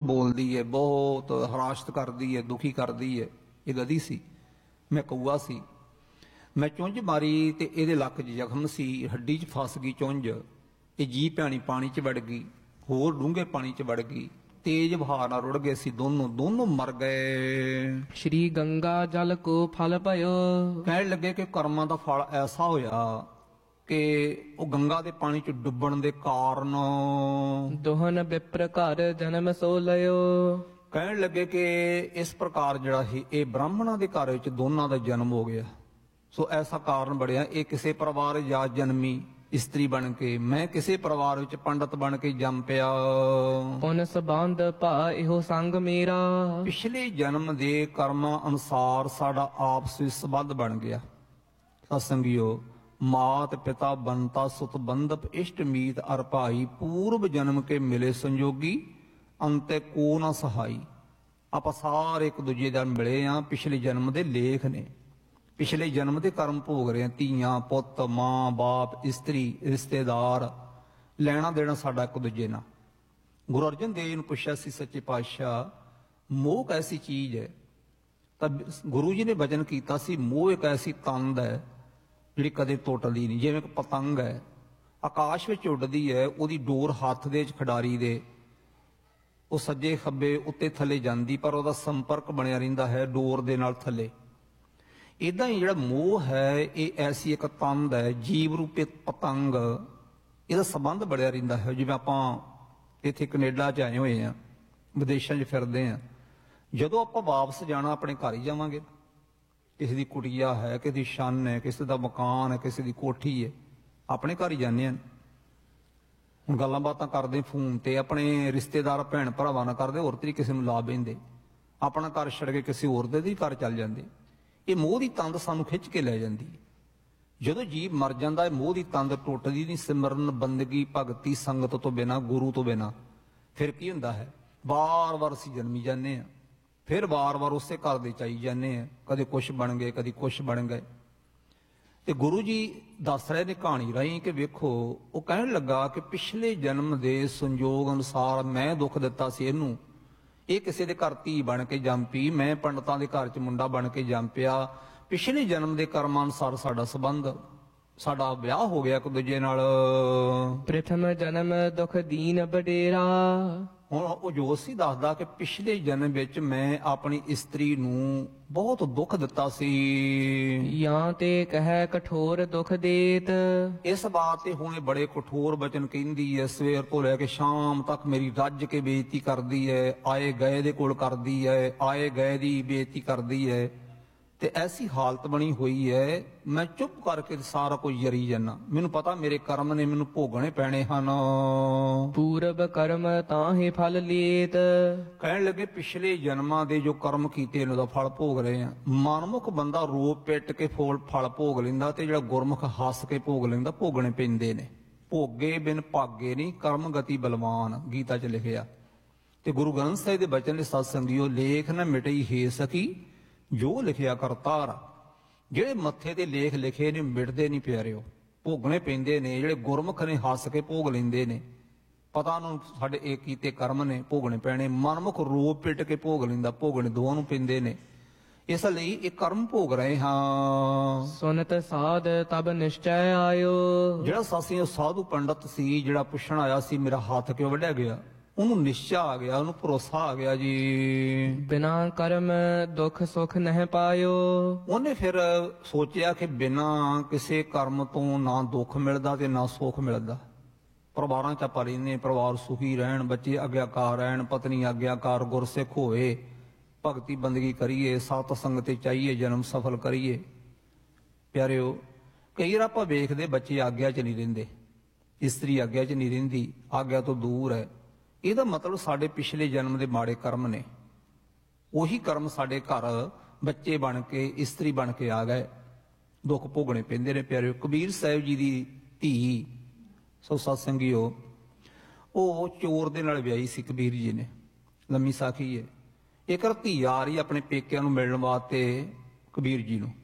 ਬੋਲਦੀ ਹੈ, ਬਹੁਤ ਹਰਾਸ਼ਤ ਕਰਦੀ ਹੈ, ਦੁਖੀ ਕਰਦੀ ਹੈ। ਇਹ ਗਧੀ ਸੀ, ਮੈਂ ਕਊਆ ਸੀ। ਮੈਂ ਚੁੰਝ ਮਾਰੀ ਤੇ ਇਹਦੇ ਲੱਕ 'ਚ ਜ਼ਖਮ ਸੀ, ਹੱਡੀ 'ਚ ਫਸ ਗਈ ਚੁੰਝ। ਇਹ ਜੀ ਭੈਣੀ ਪਾਣੀ 'ਚ ਵੜ ਗਈ, ਹੋਰ ਡੂੰਘੇ ਪਾਣੀ 'ਚ ਵੜ ਗਈ। ਤੇਜ਼ ਵਹਾਅ ਨਾਲ ਰੁੜ ਗਏ ਸੀ, ਦੋਨੋਂ ਮਰ ਗਏ। ਸ਼੍ਰੀ ਗੰਗਾ ਜਲ ਕੋ ਫਲ ਭਇਓ। ਕਹਿਣ ਲੱਗੇ ਕਿ ਕਰਮਾਂ ਦਾ ਫਲ ਐਸਾ ਹੋਇਆ ਕਿ ਉਹ ਗੰਗਾ ਦੇ ਪਾਣੀ 'ਚ ਡੁੱਬਣ ਦੇ ਕਾਰਨ ਦੋਹਨ ਬਿਪਰ ਘਰ ਜਨਮ ਸੋ ਲਿਓ। ਕਹਿਣ ਲੱਗੇ ਕਿ ਇਸ ਪ੍ਰਕਾਰ ਜਿਹੜਾ ਸੀ ਇਹ ਬ੍ਰਾਹਮਣਾਂ ਦੇ ਘਰ ਵਿੱਚ ਦੋਨਾਂ ਦਾ ਜਨਮ ਹੋ ਗਿਆ। ਸੋ ਐਸਾ ਕਾਰਨ ਬੜਿਆ, ਇਹ ਕਿਸੇ ਪਰਿਵਾਰ ਜਾਂ ਜਨਮੀ ਇਸਤਰੀ ਬਣ ਕੇ, ਮੈਂ ਕਿਸੇ ਪਰਿਵਾਰ ਵਿੱਚ ਪੰਡਤ ਬਣ ਕੇ ਜੰਮ ਪਿਆ। ਉਨ ਸਬੰਧ ਭਾ ਇਹੋ ਸੰਗ ਮੇਰਾ। ਪਿਛਲੇ ਜਨਮ ਦੇ ਕਰਮਾਂ ਅਨੁਸਾਰ ਸਾਡਾ ਆਪਸ ਵਿੱਚ ਸੰਬੰਧ ਬਣ ਗਿਆ। ਸਤਸੰਗੀਓ, ਮਾਤ ਪਿਤਾ ਬੰਤਾ ਸੁਤ ਬੰਧਪ ਇਸ਼ਟ ਮੀਤ ਅਰ ਭਾਈ, ਪੂਰਬ ਜਨਮ ਕੇ ਮਿਲੇ ਸੰਜੋਗੀ ਅੰਤੇ ਕੋ ਨਾ ਸਹਾਈ। ਆਪਾਂ ਸਾਰੇ ਇੱਕ ਦੂਜੇ ਨਾਲ ਮਿਲੇ ਆ, ਪਿਛਲੇ ਜਨਮ ਦੇ ਲੇਖ ਨੇ, ਪਿਛਲੇ ਜਨਮ ਦੇ ਕਰਮ ਭੋਗ ਰਹੇ ਆ। ਧੀਆਂ ਪੁੱਤ, ਮਾਂ ਬਾਪ, ਇਸਤਰੀ, ਰਿਸ਼ਤੇਦਾਰ, ਲੈਣਾ ਦੇਣਾ ਸਾਡਾ ਇੱਕ ਦੂਜੇ ਨਾਲ। ਗੁਰੂ ਅਰਜਨ ਦੇਵ ਨੂੰ ਪੁੱਛਿਆ ਸੀ ਸੱਚੇ ਪਾਤਸ਼ਾਹ, ਮੋਹ ਇੱਕ ਐਸੀ ਚੀਜ਼ ਹੈ? ਤਾਂ ਗੁਰੂ ਜੀ ਨੇ ਵਚਨ ਕੀਤਾ ਸੀ, ਮੋਹ ਇੱਕ ਐਸੀ ਤੰਦ ਹੈ ਜਿਹੜੀ ਕਦੇ ਟੁੱਟਦੀ ਨਹੀਂ। ਜਿਵੇਂ ਇੱਕ ਪਤੰਗ ਹੈ, ਆਕਾਸ਼ ਵਿੱਚ ਉੱਡਦੀ ਹੈ, ਉਹਦੀ ਡੋਰ ਹੱਥ ਦੇ ਵਿੱਚ ਖਿਡਾਰੀ ਦੇ, ਉਹ ਸੱਜੇ ਖੱਬੇ ਉੱਤੇ ਥੱਲੇ ਜਾਂਦੀ, ਪਰ ਉਹਦਾ ਸੰਪਰਕ ਬਣਿਆ ਰਹਿੰਦਾ ਹੈ ਡੋਰ ਦੇ ਨਾਲ ਥੱਲੇ। ਇਦਾਂ ਹੀ ਜਿਹੜਾ ਮੋਹ ਹੈ, ਇਹ ਐਸੀ ਇੱਕ ਤੰਦ ਹੈ, ਜੀਵ ਰੂਪੀ ਪਤੰਗ, ਇਹਦਾ ਸੰਬੰਧ ਬਣਿਆ ਰਹਿੰਦਾ ਹੈ। ਜਿਵੇਂ ਆਪਾਂ ਇੱਥੇ ਕੈਨੇਡਾ 'ਚ ਆਏ ਹੋਏ ਆ, ਵਿਦੇਸ਼ਾਂ 'ਚ ਫਿਰਦੇ ਆ, ਜਦੋਂ ਆਪਾਂ ਵਾਪਸ ਜਾਣਾ ਆਪਣੇ ਘਰ ਹੀ ਜਾਵਾਂਗੇ। ਕਿਸੇ ਦੀ ਕੁਟੀਆ ਹੈ, ਕਿਸੇ ਦੀ ਛੰਨ ਹੈ, ਕਿਸੇ ਦਾ ਮਕਾਨ ਹੈ, ਕਿਸੇ ਦੀ ਕੋਠੀ ਹੈ, ਆਪਣੇ ਘਰ ਹੀ ਜਾਂਦੇ ਆ। ਹੁਣ ਗੱਲਾਂ ਬਾਤਾਂ ਕਰਦੇ ਫੋਨ ਤੇ, ਆਪਣੇ ਰਿਸ਼ਤੇਦਾਰ ਭੈਣ ਭਰਾਵਾਂ ਨਾਲ ਕਰਦੇ, ਹੋਰ ਤਰੀ ਕਿਸੇ ਨੂੰ ਲਾ ਬਹਿੰਦੇ, ਆਪਣਾ ਘਰ ਛੱਡ ਕੇ ਕਿਸੇ ਹੋਰ ਦੇ ਘਰ ਚੱਲ ਜਾਂਦੇ। ਇਹ ਮੋਹ ਦੀ ਤੰਦ ਸਾਨੂੰ ਖਿੱਚ ਕੇ ਲੈ ਜਾਂਦੀ। ਜਦੋਂ ਜੀਵ ਮਰ ਜਾਂਦਾ ਹੈ, ਮੋਹ ਦੀ ਤੰਦ ਟੁੱਟਦੀ ਨਹੀਂ। ਸਿਮਰਨ, ਬੰਦਗੀ, ਭਗਤੀ, ਸੰਗਤ ਤੋਂ ਬਿਨਾਂ, ਗੁਰੂ ਤੋਂ ਬਿਨਾਂ ਫਿਰ ਕੀ ਹੁੰਦਾ ਹੈ? ਵਾਰ-ਵਾਰ ਅਸੀਂ ਜਨਮੀ ਜਾਂਦੇ ਹਾਂ, ਫਿਰ ਵਾਰ-ਵਾਰ ਉਸੇ ਘਰ ਦੇ ਚਾਈ ਜਾਂਦੇ ਹਾਂ। ਕਦੇ ਕੁਛ ਬਣ ਗਏ, ਕਦੇ ਕੁਛ ਬਣ ਗਏ। ਤੇ ਗੁਰੂ ਜੀ ਦੱਸ ਰਹੇ ਨੇ ਕਹਾਣੀ ਰਾਹੀਂ ਕਿ ਵੇਖੋ, ਉਹ ਕਹਿਣ ਲੱਗਾ ਕਿ ਪਿਛਲੇ ਜਨਮ ਦੇ ਸੰਜੋਗ ਅਨੁਸਾਰ ਮੈਂ ਦੁੱਖ ਦਿੱਤਾ ਸੀ ਇਹਨੂੰ, ਇਹ ਕਿਸੇ ਦੇ ਘਰ ਧੀ ਬਣ ਕੇ ਜੰਮ ਪਈ, ਮੈਂ ਪੰਡਤਾਂ ਦੇ ਘਰ 'ਚ ਮੁੰਡਾ ਬਣ ਕੇ ਜੰਮ ਪਿਆ। ਪਿਛਲੇ ਜਨਮ ਦੇ ਕਰਮਾਂ ਅਨੁਸਾਰ ਸਾਡਾ ਸੰਬੰਧ, ਸਾਡਾ ਵਿਆਹ ਹੋ ਗਿਆ ਇੱਕ ਦੂਜੇ ਨਾਲ। ਪ੍ਰਥਮ ਜਨਮ ਦੁਖ ਦੀਨ ਬਡੇਰਾ। ਹੁਣ ਉਹ ਜੋਤਸ਼ੀ ਦੱਸਦਾ ਕਿ ਪਿਛਲੇ ਜਨਮ ਵਿੱਚ ਮੈਂ ਆਪਣੀ ਇਸਤਰੀ ਨੂੰ ਬਹੁਤ ਦੁੱਖ ਦਿੱਤਾ ਸੀ। ਜਾਂ ਤੇ ਕਹਿ ਕਠੋਰ ਦੁਖ ਦੇਤ। ਇਸ ਬਾਤ ਤੇ ਹੁਣ ਇਹ ਬੜੇ ਕਠੋਰ ਬਚਨ ਕਹਿੰਦੀ ਹੈ, ਸਵੇਰ ਤੋਂ ਲੈ ਕੇ ਸ਼ਾਮ ਤੱਕ ਮੇਰੀ ਰੱਜ ਕੇ ਬੇਇੱਜ਼ਤੀ ਕਰਦੀ ਹੈ, ਆਏ ਗਏ ਦੇ ਕੋਲ ਕਰਦੀ ਹੈ, ਆਏ ਗਏ ਦੀ ਬੇਇੱਜ਼ਤੀ ਕਰਦੀ ਹੈ। ਤੇ ਐਸੀ ਹਾਲਤ ਬਣੀ ਹੋਈ ਹੈ, ਮੈਂ ਚੁੱਪ ਕਰਕੇ ਸਾਰਾ ਕੁਝ ਜਰੀ ਜਾਨਾ। ਮੈਨੂੰ ਪਤਾ ਮੇਰੇ ਕਰਮ ਨੇ ਮੈਨੂੰ ਭੋਗਣੇ ਪੈਣੇ ਹਨ। ਪੂਰਬ ਕਰਮ ਤਾਹੇ ਫਲ ਲੇਤ। ਕਹਿਣ ਲੱਗੇ ਪਿਛਲੇ ਜਨਮਾਂ ਦੇ ਜੋ ਕਰਮ ਕੀਤੇ ਨੇ ਉਹਦਾ ਫਲ ਭੋਗ ਰਹੇ ਆ। ਮਨਮੁਖ ਬੰਦਾ ਰੋ ਪਿੱਟ ਕੇ ਫਲ ਭੋਗ ਲੈਂਦਾ, ਤੇ ਜਿਹੜਾ ਗੁਰਮੁਖ ਹੱਸ ਕੇ ਭੋਗ ਲੈਂਦਾ। ਭੋਗਣੇ ਪੈਂਦੇ ਨੇ, ਭੋਗੇ ਬਿਨ ਭਾਗੇ ਨਹੀਂ, ਕਰਮ ਗਤੀ ਬਲਵਾਨ, ਗੀਤਾ 'ਚ ਲਿਖਿਆ। ਤੇ ਗੁਰੂ ਗ੍ਰੰਥ ਸਾਹਿਬ ਦੇ ਬਚਨ ਦੇ ਸਤ ਸੰਗਿਓ, ਲੇਖ ਨਾ ਮਿਟਈ ਹੈ ਸਕੀ ਜੋ ਲਿਖਿਆ ਕਰਤਾਰ। ਜਿਹੜੇ ਮੱਥੇ ਤੇ ਲੇਖ ਲਿਖੇ ਨੇ ਮਿਟਦੇ ਨਹੀਂ ਪਿਆਰਿਓ, ਭੋਗਣੇ ਪੈਂਦੇ ਨੇ। ਜਿਹੜੇ ਗੁਰਮੁਖ ਨੇ ਹੱਸ ਕੇ ਭੋਗ ਲੈਂਦੇ ਨੇ, ਪਤਾ ਨੂੰ ਸਾਡੇ ਇਹ ਕੀਤੇ ਕਰਮ ਨੇ ਭੋਗਣੇ ਪੈਣੇ। ਮਨਮੁਖ ਰੋ ਪਿੱਟ ਕੇ ਭੋਗ ਲੈਂਦਾ, ਭੋਗਣੇ ਦੋਵਾਂ ਨੂੰ ਪੈਂਦੇ ਨੇ। ਇਸ ਲਈ ਇਹ ਕਰਮ ਭੋਗ ਰਹੇ ਹਾਂ। ਸੁਨਤ ਸਾਧ ਤਬ ਨਿਸ਼ਚੈ ਆਇਓ। ਜਿਹੜਾ ਸਾਸੀ ਸਾਧੂ ਪੰਡਤ ਸੀ, ਜਿਹੜਾ ਪੁੱਛਣ ਆਇਆ ਸੀ ਮੇਰਾ ਹੱਥ ਕਿਉਂ ਵੱਢਿਆ ਗਿਆ, ਉਹਨੂੰ ਨਿਸ਼ਚਾ ਆ ਗਿਆ, ਉਹਨੂੰ ਭਰੋਸਾ ਆ ਗਿਆ ਜੀ। ਬਿਨਾ ਕਰਮ ਦੁੱਖ ਸੁਖ ਨਹਿ ਪਾਇਓ। ਉਹਨੇ ਫਿਰ ਸੋਚਿਆ ਕਿ ਬਿਨਾ ਕਿਸੇ ਕਰਮ ਤੋਂ ਨਾ ਦੁੱਖ ਮਿਲਦਾ ਤੇ ਨਾ ਸੁੱਖ ਮਿਲਦਾ। ਪਰਿਵਾਰਾਂ 'ਚ ਆਪਾਂ ਰਹਿੰਦੇ, ਪਰਿਵਾਰ ਸੁਖੀ ਰਹਿਣ, ਬੱਚੇ ਆਗਿਆਕਾਰ ਰਹਿਣ, ਪਤਨੀ ਆਗਿਆਕਾਰ, ਗੁਰਸਿੱਖ ਹੋਵੇ, ਭਗਤੀ ਬੰਦਗੀ ਕਰੀਏ, ਸਤ ਸੰਗਤ ਤੇ ਚਾਹੀਏ, ਜਨਮ ਸਫਲ ਕਰੀਏ। ਪਿਆਰਿਓ, ਕਈ ਵਾਰ ਆਪਾਂ ਵੇਖਦੇ ਬੱਚੇ ਆਗਿਆ 'ਚ ਨਹੀਂ ਰਹਿੰਦੇ, ਇਸਤਰੀ ਆਗਿਆ 'ਚ ਨਹੀਂ ਰਹਿੰਦੀ, ਆਗਿਆ ਤੋਂ ਦੂਰ ਹੈ। ਇਹਦਾ ਮਤਲਬ ਸਾਡੇ ਪਿਛਲੇ ਜਨਮ ਦੇ ਮਾੜੇ ਕਰਮ ਨੇ। ਉਹੀ ਕਰਮ ਸਾਡੇ ਘਰ ਬੱਚੇ ਬਣ ਕੇ, ਇਸਤਰੀ ਬਣ ਕੇ ਆ ਗਏ, ਦੁੱਖ ਭੋਗਣੇ ਪੈਂਦੇ ਨੇ। ਪਿਆਰਿਓ, ਕਬੀਰ ਸਾਹਿਬ ਜੀ ਦੀ ਧੀ ਸੋ ਸਤ ਸੰਗਿਓ, ਉਹ ਚੋਰ ਦੇ ਨਾਲ ਵਿਆਹੀ ਸੀ ਕਬੀਰ ਜੀ ਨੇ। ਲੰਮੀ ਸਾਖੀ ਹੈ। ਇੱਕ ਧੀ ਆ ਰਹੀ ਆਪਣੇ ਪੇਕਿਆਂ ਨੂੰ ਮਿਲਣ ਵਾਸਤੇ ਕਬੀਰ ਜੀ ਨੂੰ,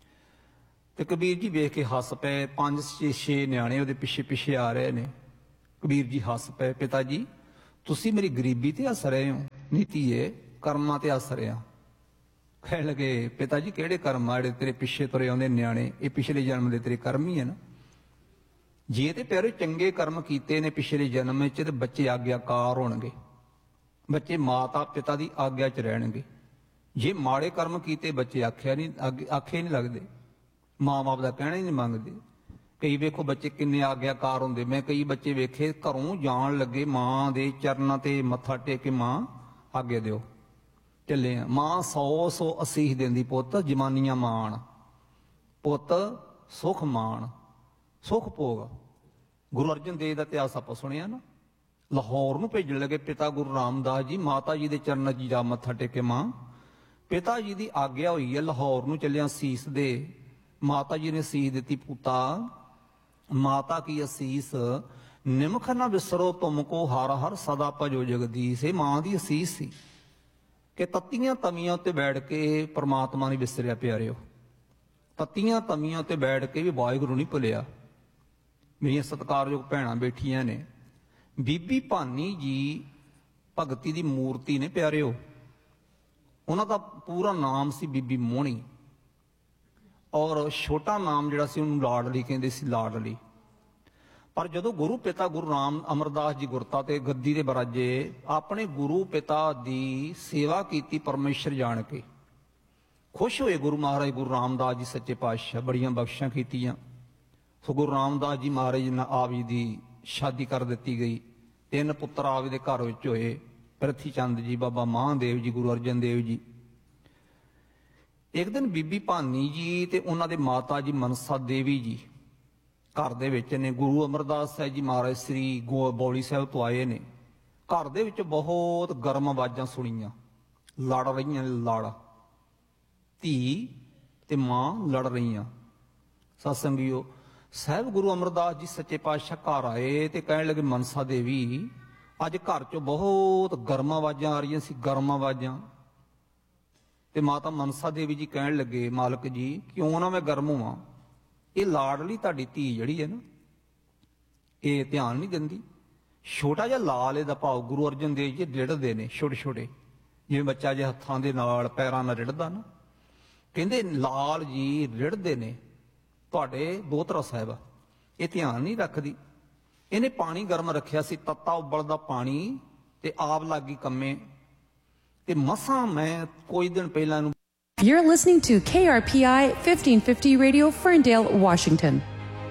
ਤੇ ਕਬੀਰ ਜੀ ਵੇਖ ਕੇ ਹੱਸ ਪਏ। 5-6 ਨਿਆਣੇ ਉਹਦੇ ਪਿੱਛੇ ਪਿੱਛੇ ਆ ਰਹੇ ਨੇ। ਕਬੀਰ ਜੀ ਹੱਸ ਪਏ, ਪਿਤਾ ਜੀ ਤੁਸੀਂ ਮੇਰੀ ਗਰੀਬੀ ਤੇ ਹੱਸ ਰਹੇ ਹੋ, ਨੀਤੀਏ ਕਰਮਾਂ ਤੇ ਹੱਸ ਰਹੇ ਹੋ। ਕਹਿਣ ਲੱਗੇ ਪਿਤਾ ਜੀ ਕਿਹੜੇ ਕਰਮ ਆ ਜਿਹੜੇ ਤੇਰੇ ਪਿੱਛੇ ਤੁਰੇ ਆਉਂਦੇ ਨਿਆਣੇ, ਇਹ ਪਿਛਲੇ ਜਨਮ ਦੇ ਤੇਰੇ ਕਰਮ ਹੀ ਹੈ ਨਾ। ਜੇ ਤੇ ਪਿਆਰੇ ਚੰਗੇ ਕਰਮ ਕੀਤੇ ਨੇ ਪਿਛਲੇ ਜਨਮ ਵਿੱਚ ਤੇ ਬੱਚੇ ਆਗਿਆਕਾਰ ਹੋਣਗੇ, ਬੱਚੇ ਮਾਤਾ ਪਿਤਾ ਦੀ ਆਗਿਆ 'ਚ ਰਹਿਣਗੇ। ਜੇ ਮਾੜੇ ਕਰਮ ਕੀਤੇ ਬੱਚੇ ਆਖੇ ਨਹੀਂ ਲੱਗਦੇ, ਮਾਂ-ਬਾਪ ਦਾ ਕਹਿਣਾ ਹੀ ਨਹੀਂ ਮੰਗਦੇ। ਕਈ ਵੇਖੋ ਬੱਚੇ ਕਿੰਨੇ ਆਗਿਆਕਾਰ ਹੁੰਦੇ, ਮੈਂ ਕਈ ਬੱਚੇ ਵੇਖੇ ਘਰੋਂ ਜਾਣ ਲੱਗੇ ਮਾਂ ਦੇ ਚਰਨਾਂ ਤੇ ਮੱਥਾ ਟੇਕ ਕੇ ਮਾਂ ਆਗਿਆ ਦਿਓ ਚੱਲੇ ਆ। ਮਾਂ 100 ਅਸੀਸ ਦਿੰਦੀ, ਪੁੱਤ ਜਮਾਨੀਆਂ ਮਾਣ, ਪੁੱਤ ਸੁਖ ਮਾਣ, ਸੁਖ ਭੋਗ। ਗੁਰੂ ਅਰਜਨ ਦੇਵ ਦਾ ਇਤਿਹਾਸ ਆਪਾਂ ਸੁਣਿਆ ਨਾ, ਲਾਹੌਰ ਨੂੰ ਭੇਜਣ ਲੱਗੇ ਪਿਤਾ ਗੁਰੂ ਰਾਮਦਾਸ ਜੀ, ਮਾਤਾ ਜੀ ਦੇ ਚਰਨਾਂ 'ਚ ਜਾ ਮੱਥਾ ਟੇਕੇ ਮਾਂ। ਪਿਤਾ ਜੀ ਦੀ ਆਗਿਆ ਹੋਈ ਹੈ, ਲਾਹੌਰ ਨੂੰ ਚੱਲਿਆ ਸੀਸ ਦੇ। ਮਾਤਾ ਜੀ ਨੇ ਸੀਸ ਦਿੱਤੀ, ਪੁੱਤਾ ਮਾਤਾ ਕੀ ਅਸੀਸ ਨਿਮਖ ਨਾ ਵਿਸਰੋ ਤੁਮ ਕੋ ਹਰ ਹਰ ਸਦਾ ਭਜੋ ਜਗਦੀਸ਼। ਇਹ ਮਾਂ ਦੀ ਅਸੀਸ ਸੀ ਕਿ ਤੱਤੀਆਂ ਤਵੀਆਂ ਉੱਤੇ ਬੈਠ ਕੇ ਪਰਮਾਤਮਾ ਨਹੀਂ ਵਿਸਰਿਆ ਪਿਆਰਿਓ, ਤੱਤੀਆਂ ਤਵੀਆਂ ਉੱਤੇ ਬੈਠ ਕੇ ਵੀ ਵਾਹਿਗੁਰੂ ਨਹੀਂ ਭੁੱਲਿਆ। ਮੇਰੀਆਂ ਸਤਿਕਾਰਯੋਗ ਭੈਣਾਂ ਬੈਠੀਆਂ ਨੇ, ਬੀਬੀ ਭਾਨੀ ਜੀ ਭਗਤੀ ਦੀ ਮੂਰਤੀ ਨੇ ਪਿਆਰਿਓ। ਉਹਨਾਂ ਦਾ ਪੂਰਾ ਨਾਮ ਸੀ ਬੀਬੀ ਮੋਹਣੀ, ਔਰ ਛੋਟਾ ਨਾਮ ਜਿਹੜਾ ਸੀ ਉਹਨੂੰ ਲਾਡਲੀ ਕਹਿੰਦੇ ਸੀ, ਲਾਡਲੀ। ਪਰ ਜਦੋਂ ਗੁਰੂ ਪਿਤਾ ਗੁਰੂ ਰਾਮ ਅਮਰਦਾਸ ਜੀ ਗੁਰਤਾ ਤੇ ਗੱਦੀ ਦੇ ਬਰਾਜੇ, ਆਪਣੇ ਗੁਰੂ ਪਿਤਾ ਦੀ ਸੇਵਾ ਕੀਤੀ ਪਰਮੇਸ਼ਰ ਜਾਣ ਕੇ ਖੁਸ਼ ਹੋਏ ਗੁਰੂ ਮਹਾਰਾਜ ਗੁਰੂ ਰਾਮਦਾਸ ਜੀ ਸੱਚੇ ਪਾਤਸ਼ਾਹ, ਬੜੀਆਂ ਬਖਸ਼ਾਂ ਕੀਤੀਆਂ। ਸੋ ਗੁਰੂ ਰਾਮਦਾਸ ਜੀ ਮਹਾਰਾਜ ਨਾਲ ਆਪ ਜੀ ਦੀ ਸ਼ਾਦੀ ਕਰ ਦਿੱਤੀ ਗਈ। 3 ਪੁੱਤਰ ਆਪ ਦੇ ਘਰ ਵਿੱਚ ਹੋਏ, ਪ੍ਰਿਥੀ ਚੰਦ ਜੀ, ਬਾਬਾ ਮਹਾਦੇਵ ਜੀ, ਗੁਰੂ ਅਰਜਨ ਦੇਵ ਜੀ। ਇੱਕ ਦਿਨ ਬੀਬੀ ਭਾਨੀ ਜੀ ਤੇ ਉਹਨਾਂ ਦੇ ਮਾਤਾ ਜੀ ਮਨਸਾ ਦੇਵੀ ਜੀ ਘਰ ਦੇ ਵਿੱਚ ਨੇ। ਗੁਰੂ ਅਮਰਦਾਸ ਸਾਹਿਬ ਜੀ ਮਹਾਰਾਜ ਸ੍ਰੀ ਬੌਲੀ ਸਾਹਿਬ ਤੋਂ ਆਏ ਨੇ। ਘਰ ਦੇ ਵਿੱਚ ਬਹੁਤ ਗਰਮ ਆਵਾਜ਼ਾਂ ਸੁਣੀਆਂ, ਲੜ ਰਹੀਆਂ ਨੇ, ਲੜ ਧੀ ਤੇ ਮਾਂ ਲੜ ਰਹੀਆਂ। ਸਤਸੰਗੀਓ, ਸਾਹਿਬ ਗੁਰੂ ਅਮਰਦਾਸ ਜੀ ਸੱਚੇ ਪਾਤਸ਼ਾਹ ਘਰ ਆਏ ਤੇ ਕਹਿਣ ਲੱਗੇ, ਮਨਸਾ ਦੇਵੀ ਅੱਜ ਘਰ ਚੋਂ ਬਹੁਤ ਗਰਮ ਆਵਾਜ਼ਾਂ ਆ ਰਹੀਆਂ ਸੀ, ਗਰਮ ਆਵਾਜ਼ਾਂ। ਤੇ ਮਾਤਾ ਮਨਸਾ ਦੇਵੀ ਜੀ ਕਹਿਣ ਲੱਗੇ, ਮਾਲਕ ਜੀ ਕਿਉਂ ਨਾ ਮੈਂ ਗਰਮ ਹੋਵਾਂ, ਇਹ ਲਾਡਲੀ ਤੁਹਾਡੀ ਧੀ ਜਿਹੜੀ ਹੈ ਨਾ, ਇਹ ਧਿਆਨ ਨਹੀਂ ਦਿੰਦੀ। ਛੋਟਾ ਜਿਹਾ ਲਾਲ ਇਹਦਾ ਭਾਵ ਗੁਰੂ ਅਰਜਨ ਦੇਵ ਜੀ ਰਿੜਦੇ ਨੇ, ਛੋਟੇ ਛੋਟੇ, ਜਿਵੇਂ ਬੱਚਾ ਜੇ ਹੱਥਾਂ ਦੇ ਨਾਲ ਪੈਰਾਂ ਨਾਲ ਰਿੜਦਾ ਨਾ, ਕਹਿੰਦੇ ਲਾਲ ਜੀ ਰਿੜਦੇ ਨੇ ਤੁਹਾਡੇ ਦੋਤਰਾ ਸਾਹਿਬ, ਇਹ ਧਿਆਨ ਨਹੀਂ ਰੱਖਦੀ। ਇਹਨੇ ਪਾਣੀ ਗਰਮ ਰੱਖਿਆ ਸੀ, ਤੱਤਾ ਉਬਲਦਾ ਪਾਣੀ, ਤੇ ਆਪ ਲੱਗੀ ਕੰਮੇ। ਤੇ ਮਸਾਂ ਮੈਂ ਕੋਈ ਦਿਨ ਪਹਿਲਾਂ ਨੂੰ You're listening to KRPI 1550 Radio, Ferndale, Washington.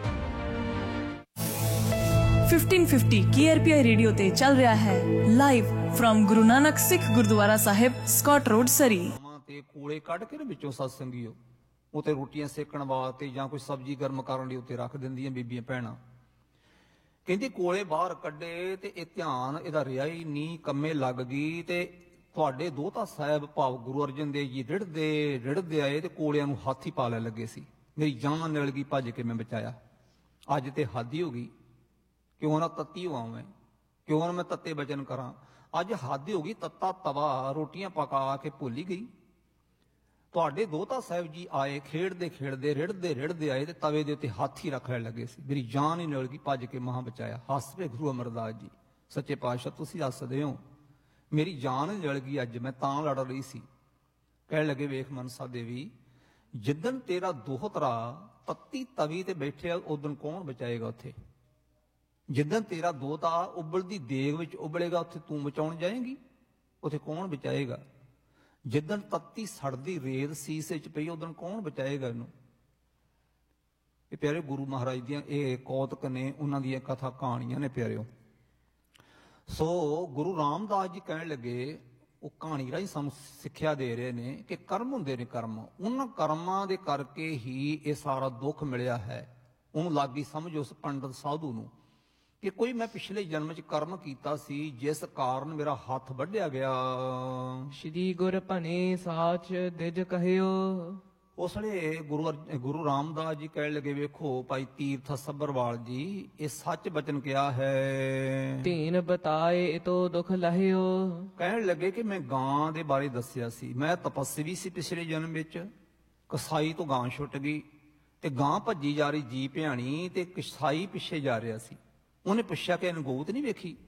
1550 KRPI radio ਤੇ ਚੱਲ ਰਿਹਾ ਹੈ ਲਾਈਵ ਫਰਮ ਗੁਰੂ ਨਾਨਕ ਸਿੱਖ ਗੁਰਦੁਆਰਾ ਸਾਹਿਬ, ਸਕਾਟ ਰੋਡ, ਸਰੀ। ਤੇ ਕੋਲੇ ਕੱਢ ਕੇ ਨਾ ਵਿੱਚੋਂ ਸਤਸੰਗੀਓ ਉਤੇ ਰੋਟੀਆਂ ਸੇਕਣ ਵਾਸਤੇ ਜਾਂ ਕੋਈ ਸਬਜ਼ੀ ਗਰਮ ਕਰਨ ਲਈ ਉੱਤੇ ਰੱਖ ਦਿੰਦੀਆਂ ਬੀਬੀਆਂ ਭੈਣਾਂ। ਕਹਿੰਦੀ ਕੋਲੇ ਬਾਹਰ ਕੱਢੇ ਤੇ ਇਹ ਧਿਆਨ ਇਹਦਾ ਰਿਹਾ ਹੀ ਨਹੀਂ, ਕੰਮੇ ਲੱਗ ਗਈ। ਤੇ ਤੁਹਾਡੇ ਦੋਹਤਾ ਸਾਹਿਬ ਭਾਵ ਗੁਰੂ ਅਰਜਨ ਦੇਵ ਜੀ ਰਿੜਦੇ ਆਏ ਤੇ ਕੋਲਿਆਂ ਨੂੰ ਹਾਥੀ ਪਾ ਲੈ ਲੱਗੇ ਸੀ। ਮੇਰੀ ਜਾਨ ਨਿਕਲ ਗਈ, ਭੱਜ ਕੇ ਮੈਂ ਬਚਾਇਆ। ਅੱਜ ਤੇ ਹੱਦ ਹੀ ਹੋ ਗਈ, ਕਿਉਂ ਨਾ ਤੱਤੀ ਹੋਵਾਂ ਮੈਂ, ਕਿਉਂ ਨਾ ਮੈਂ ਤੱਤੇ ਬਚਨ ਕਰਾਂ। ਅੱਜ ਹੱਦ ਹੋ ਗਈ, ਤੱਤਾ ਤਵਾ ਰੋਟੀਆਂ ਪਕਾ ਕੇ ਭੁੱਲ ਹੀ ਗਈ। ਤੁਹਾਡੇ ਦੋਹਤਾ ਸਾਹਿਬ ਜੀ ਆਏ, ਖੇਡਦੇ ਖੇਡਦੇ ਰਿੜਦੇ ਆਏ ਤੇ ਤਵੇ ਦੇ ਉੱਤੇ ਹਾਥੀ ਰੱਖ ਲੈਣ ਲੱਗੇ ਸੀ। ਮੇਰੀ ਜਾਨ ਹੀ ਨਿਕਲ ਗਈ, ਭੱਜ ਕੇ ਮਹਾਂ ਬਚਾਇਆ। ਹੱਸ ਪਏ ਗੁਰੂ ਅਮਰਦਾਸ ਜੀ ਸੱਚੇ ਪਾਤਸ਼ਾਹ, ਤੁਸੀਂ ਹੱਸਦੇ ਹੋ, ਮੇਰੀ ਜਾਨ ਨਿਕਲ ਗਈ, ਅੱਜ ਮੈਂ ਤਾਂ ਲੜ ਰਹੀ ਸੀ। ਕਹਿਣ ਲੱਗੇ, ਵੇਖ ਮਨਸਾ ਦੇਵੀ, ਜਿੱਦਣ ਤੇਰਾ ਦੋਹਤਰਾ ਤੱਤੀ ਤਵੀ ਤੇ ਬੈਠਿਆ ਉਦੋਂ ਕੌਣ ਬਚਾਏਗਾ ਉੱਥੇ? ਜਿੱਦਣ ਤੇਰਾ ਦੋਹਤਾ ਉਬਲਦੀ ਦੇਗ ਵਿੱਚ ਉਬਲੇਗਾ ਉੱਥੇ ਤੂੰ ਬਚਾਉਣ ਜਾਏਂਗੀ? ਉੱਥੇ ਕੌਣ ਬਚਾਏਗਾ? ਜਿੱਦਣ ਤੱਤੀ ਸੜਦੀ ਰੇਤ ਸੀਸ ਵਿੱਚ ਪਈ ਉਦੋਂ ਕੌਣ ਬਚਾਏਗਾ ਇਹਨੂੰ? ਇਹ ਪਿਆਰੇ ਗੁਰੂ ਮਹਾਰਾਜ ਦੀਆਂ ਇਹ ਕੌਤਕ ਨੇ, ਉਹਨਾਂ ਦੀਆਂ ਕਥਾ ਕਹਾਣੀਆਂ ਨੇ ਪਿਆਰਿਓ। ਸੋ ਗੁਰੂ ਰਾਮਦਾਸ ਜੀ ਕਹਿਣ ਲੱਗੇ, ਉਹ ਕਹਾਣੀ ਰਾਹੀਂ ਸਾਨੂੰ ਸਿੱਖਿਆ ਦੇ ਰਹੇ ਨੇ ਕਿ ਕਰਮ ਹੁੰਦੇ ਨੇ, ਕਰਮ, ਉਹਨਾਂ ਕਰਮਾਂ ਦੇ ਕਰਕੇ ਹੀ ਇਹ ਸਾਰਾ ਦੁੱਖ ਮਿਲਿਆ ਹੈ। ਉਹਨੂੰ ਲੱਗੀ ਸਮਝ ਉਸ ਪੰਡਤ ਸਾਧੂ ਨੂੰ ਕਿ ਕੋਈ ਮੈਂ ਪਿਛਲੇ ਜਨਮ 'ਚ ਕਰਮ ਕੀਤਾ ਸੀ ਜਿਸ ਕਾਰਨ ਮੇਰਾ ਹੱਥ ਵੱਢਿਆ ਗਿਆ। ਸ਼੍ਰੀ ਗੁਰ ਭਨੇ ਸਾਚ ਦਿਜ ਕਹਿਓ। ਉਸ ਵੇਲੇ ਗੁਰੂ ਰਾਮਦਾਸ ਜੀ ਕਹਿਣ ਲੱਗੇ, ਵੇਖੋ ਭਾਈ ਤੀਰਥ ਸੱਭਰਵਾਲ ਜੀ, ਇਹ ਸੱਚ ਬਚਨ ਕਿਹਾ ਹੈ। ਧੀਨ ਬਤਾਏ ਇਤੋ ਦੁਖ ਲਹਿਓ। ਕਹਿਣ ਲੱਗੇ ਕਿ ਮੈਂ ਗਾਂ ਦੇ ਬਾਰੇ ਦੱਸਿਆ ਸੀ, ਮੈਂ ਤਪਸਵੀ ਸੀ ਪਿਛਲੇ ਜਨਮ ਵਿੱਚ, ਕਸਾਈ ਤੋਂ ਗਾਂ ਛੁੱਟ ਗਈ ਤੇ ਗਾਂ ਭੱਜੀ ਜਾ ਰਹੀ ਜੀ ਭਿਆਣੀ ਤੇ ਕਸਾਈ ਪਿੱਛੇ ਜਾ ਰਿਹਾ ਸੀ। ਉਹਨੇ ਪੁੱਛਿਆ ਕਿ ਇਹਨੂੰ ਗਊ ਤੇ ਨਹੀਂ ਵੇਖੀ?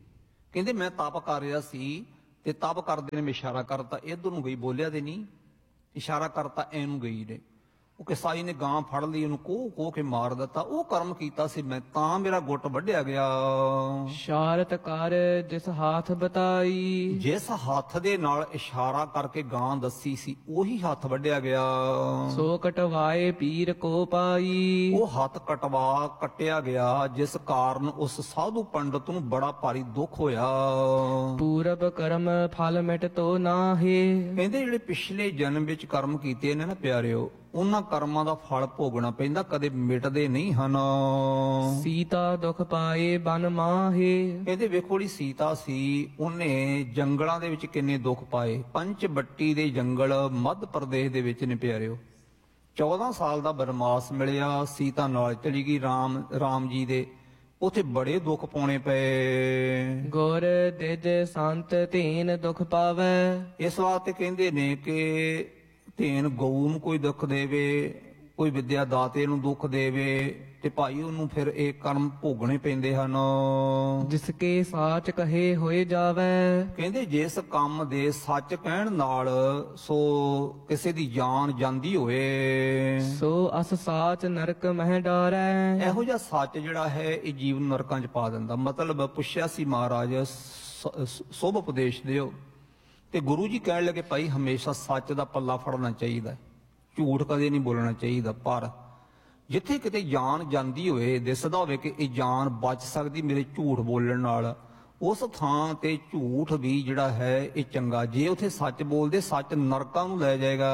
ਕਹਿੰਦੇ ਮੈਂ ਤਪ ਕਰ ਰਿਹਾ ਸੀ ਤੇ ਤਪ ਕਰਦੇ ਨੇ ਮੈਂ ਇਸ਼ਾਰਾ ਕਰਤਾ ਇਧਰ ਨੂੰ ਗਈ, ਬੋਲਿਆ ਤੇ ਨਹੀਂ, ਇਸ਼ਾਰਾ ਕਰਤਾ ਐਨੂੰ ਗਈ ਨੇ। ਉਹ ਕਿਸਾਈ ਨੇ ਗਾਂ ਫੜ ਲਈ, ਉਹਨੂੰ ਕੋਹ ਕੇ ਮਾਰ ਦਿੱਤਾ। ਉਹ ਕਰਮ ਕੀਤਾ ਸੀ ਮੈਂ, ਤਾਂ ਮੇਰਾ ਗੁੱਟ ਵੱਢਿਆ ਗਿਆ। ਸ਼ਾਰਤ ਕਰ ਜਿਸ ਹਾਥ ਬਤਾਈ, ਜਿਸ ਹੱਥ ਦੇ ਨਾਲ ਇਸ਼ਾਰਾ ਕਰਕੇ ਗਾਂ ਦੱਸੀ ਸੀ ਉਹੀ ਹੱਥ ਵੱਢਿਆ ਗਿਆ। ਸੋ ਕਟਵਾਏ ਪੀਰ ਕੋ ਪਾਈ। ਉਹ ਹੱਥ ਕੱਟਿਆ ਗਿਆ, ਜਿਸ ਕਾਰਨ ਉਸ ਸਾਧੂ ਪੰਡਤ ਨੂੰ ਬੜਾ ਭਾਰੀ ਦੁੱਖ ਹੋਇਆ। ਪੂਰਬ ਕਰਮ ਫਲ ਮਿਟ ਤੋ ਨਾਹੇ। ਕਹਿੰਦੇ ਜਿਹੜੇ ਪਿਛਲੇ ਜਨਮ ਵਿੱਚ ਕਰਮ ਕੀਤੇ ਨੇ ਨਾ ਪਿਆਰਿਓ, ਉਹਨਾਂ ਕਰਮਾਂ ਦਾ ਫਲ ਭੋਗਣਾ ਪੈਂਦਾ, ਕਦੇ ਮਿਟਦੇ ਨਹੀਂ ਹਨ। ਸੀਤਾ ਦੁਖ ਪਾਏ ਬਨ ਮਾਹੇ। ਕਹਿੰਦੇ ਵੇਖੋ ਜਿਹੜੀ ਸੀਤਾ ਸੀ ਉਹਨੇ ਜੰਗਲਾਂ ਦੇ ਵਿੱਚ ਕਿੰਨੇ ਦੁੱਖ ਪਾਏ। ਪੰਚਬੱਟੀ ਦੇ ਜੰਗਲ ਮੱਧ ਪ੍ਰਦੇਸ਼ ਦੇ ਵਿੱਚ ਨੇ ਪਿਆਰਿਓ। 14 ਸਾਲ ਦਾ ਬਨਵਾਸ ਮਿਲਿਆ, ਸੀਤਾ ਨਾਲ ਚਲੀ ਗਈ ਰਾਮ ਜੀ ਦੇ, ਉਥੇ ਬੜੇ ਦੁੱਖ ਪਾਉਣੇ ਪਏ। ਗੁਰ ਦਿਜ ਸੰਤ ਧੀਨ ਦੁਖ ਪਾਵੈ। ਇਸ ਵਾਸਤੇ ਕਹਿੰਦੇ ਨੇ ਕਿ ਧੀਨ ਗਊ ਨੂੰ ਕੋਈ ਦੁੱਖ ਦੇਵੇ, ਕੋਈ ਵਿਦਿਆ ਦਾਤੇ ਨੂੰ ਦੁੱਖ ਦੇਵੇ, ਤੇ ਭਾਈ ਉਹਨੂੰ ਫਿਰ ਇਹ ਕਰਮ ਭੋਗਣੇ ਪੈਂਦੇ ਹਨ। ਜਿਸ ਕੇ ਸਾਚ ਕਹੇ ਹੋਏ ਜਾਵੈ। ਕਹਿੰਦੇ ਜਿਸ ਕੰਮ ਦੇ ਸੱਚ ਕਹਿਣ ਨਾਲ ਸੋ ਕਿਸੇ ਦੀ ਜਾਨ ਜਾਂਦੀ ਹੋਵੇ, ਸੋ ਅਸ ਸਾਚ ਨਰਕ ਮਹਿ ਡਾਰੈ। ਇਹੋ ਜਿਹਾ ਸੱਚ ਜਿਹੜਾ ਹੈ ਇਹ ਜੀਵਨ ਨਰਕਾਂ 'ਚ ਪਾ ਦਿੰਦਾ। ਮਤਲਬ ਪੁੱਛਿਆ ਸੀ ਮਹਾਰਾਜ ਸੁਭ ਉਪਦੇਸ਼ ਦਿਓ, ਤੇ ਗੁਰੂ ਜੀ ਕਹਿਣ ਲੱਗੇ ਭਾਈ ਹਮੇਸ਼ਾ ਸੱਚ ਦਾ ਪੱਲਾ ਫੜਨਾ ਚਾਹੀਦਾ, ਝੂਠ ਕਦੇ ਨਹੀਂ ਬੋਲਣਾ ਚਾਹੀਦਾ। ਪਰ ਜਿੱਥੇ ਕਿਤੇ ਜਾਨ ਜਾਂਦੀ ਹੋਵੇ, ਦਿਸਦਾ ਹੋਵੇ ਕਿ ਇਹ ਜਾਨ ਬਚ ਸਕਦੀ ਮੇਰੇ ਝੂਠ ਬੋਲਣ ਨਾਲ, ਉਸ ਥਾਂ ਤੇ ਝੂਠ ਵੀ ਜਿਹੜਾ ਹੈ ਇਹ ਚੰਗਾ। ਜੇ ਉਥੇ ਸੱਚ ਬੋਲਦੇ, ਸੱਚ ਨਰਕਾਂ ਨੂੰ ਲੈ ਜਾਏਗਾ।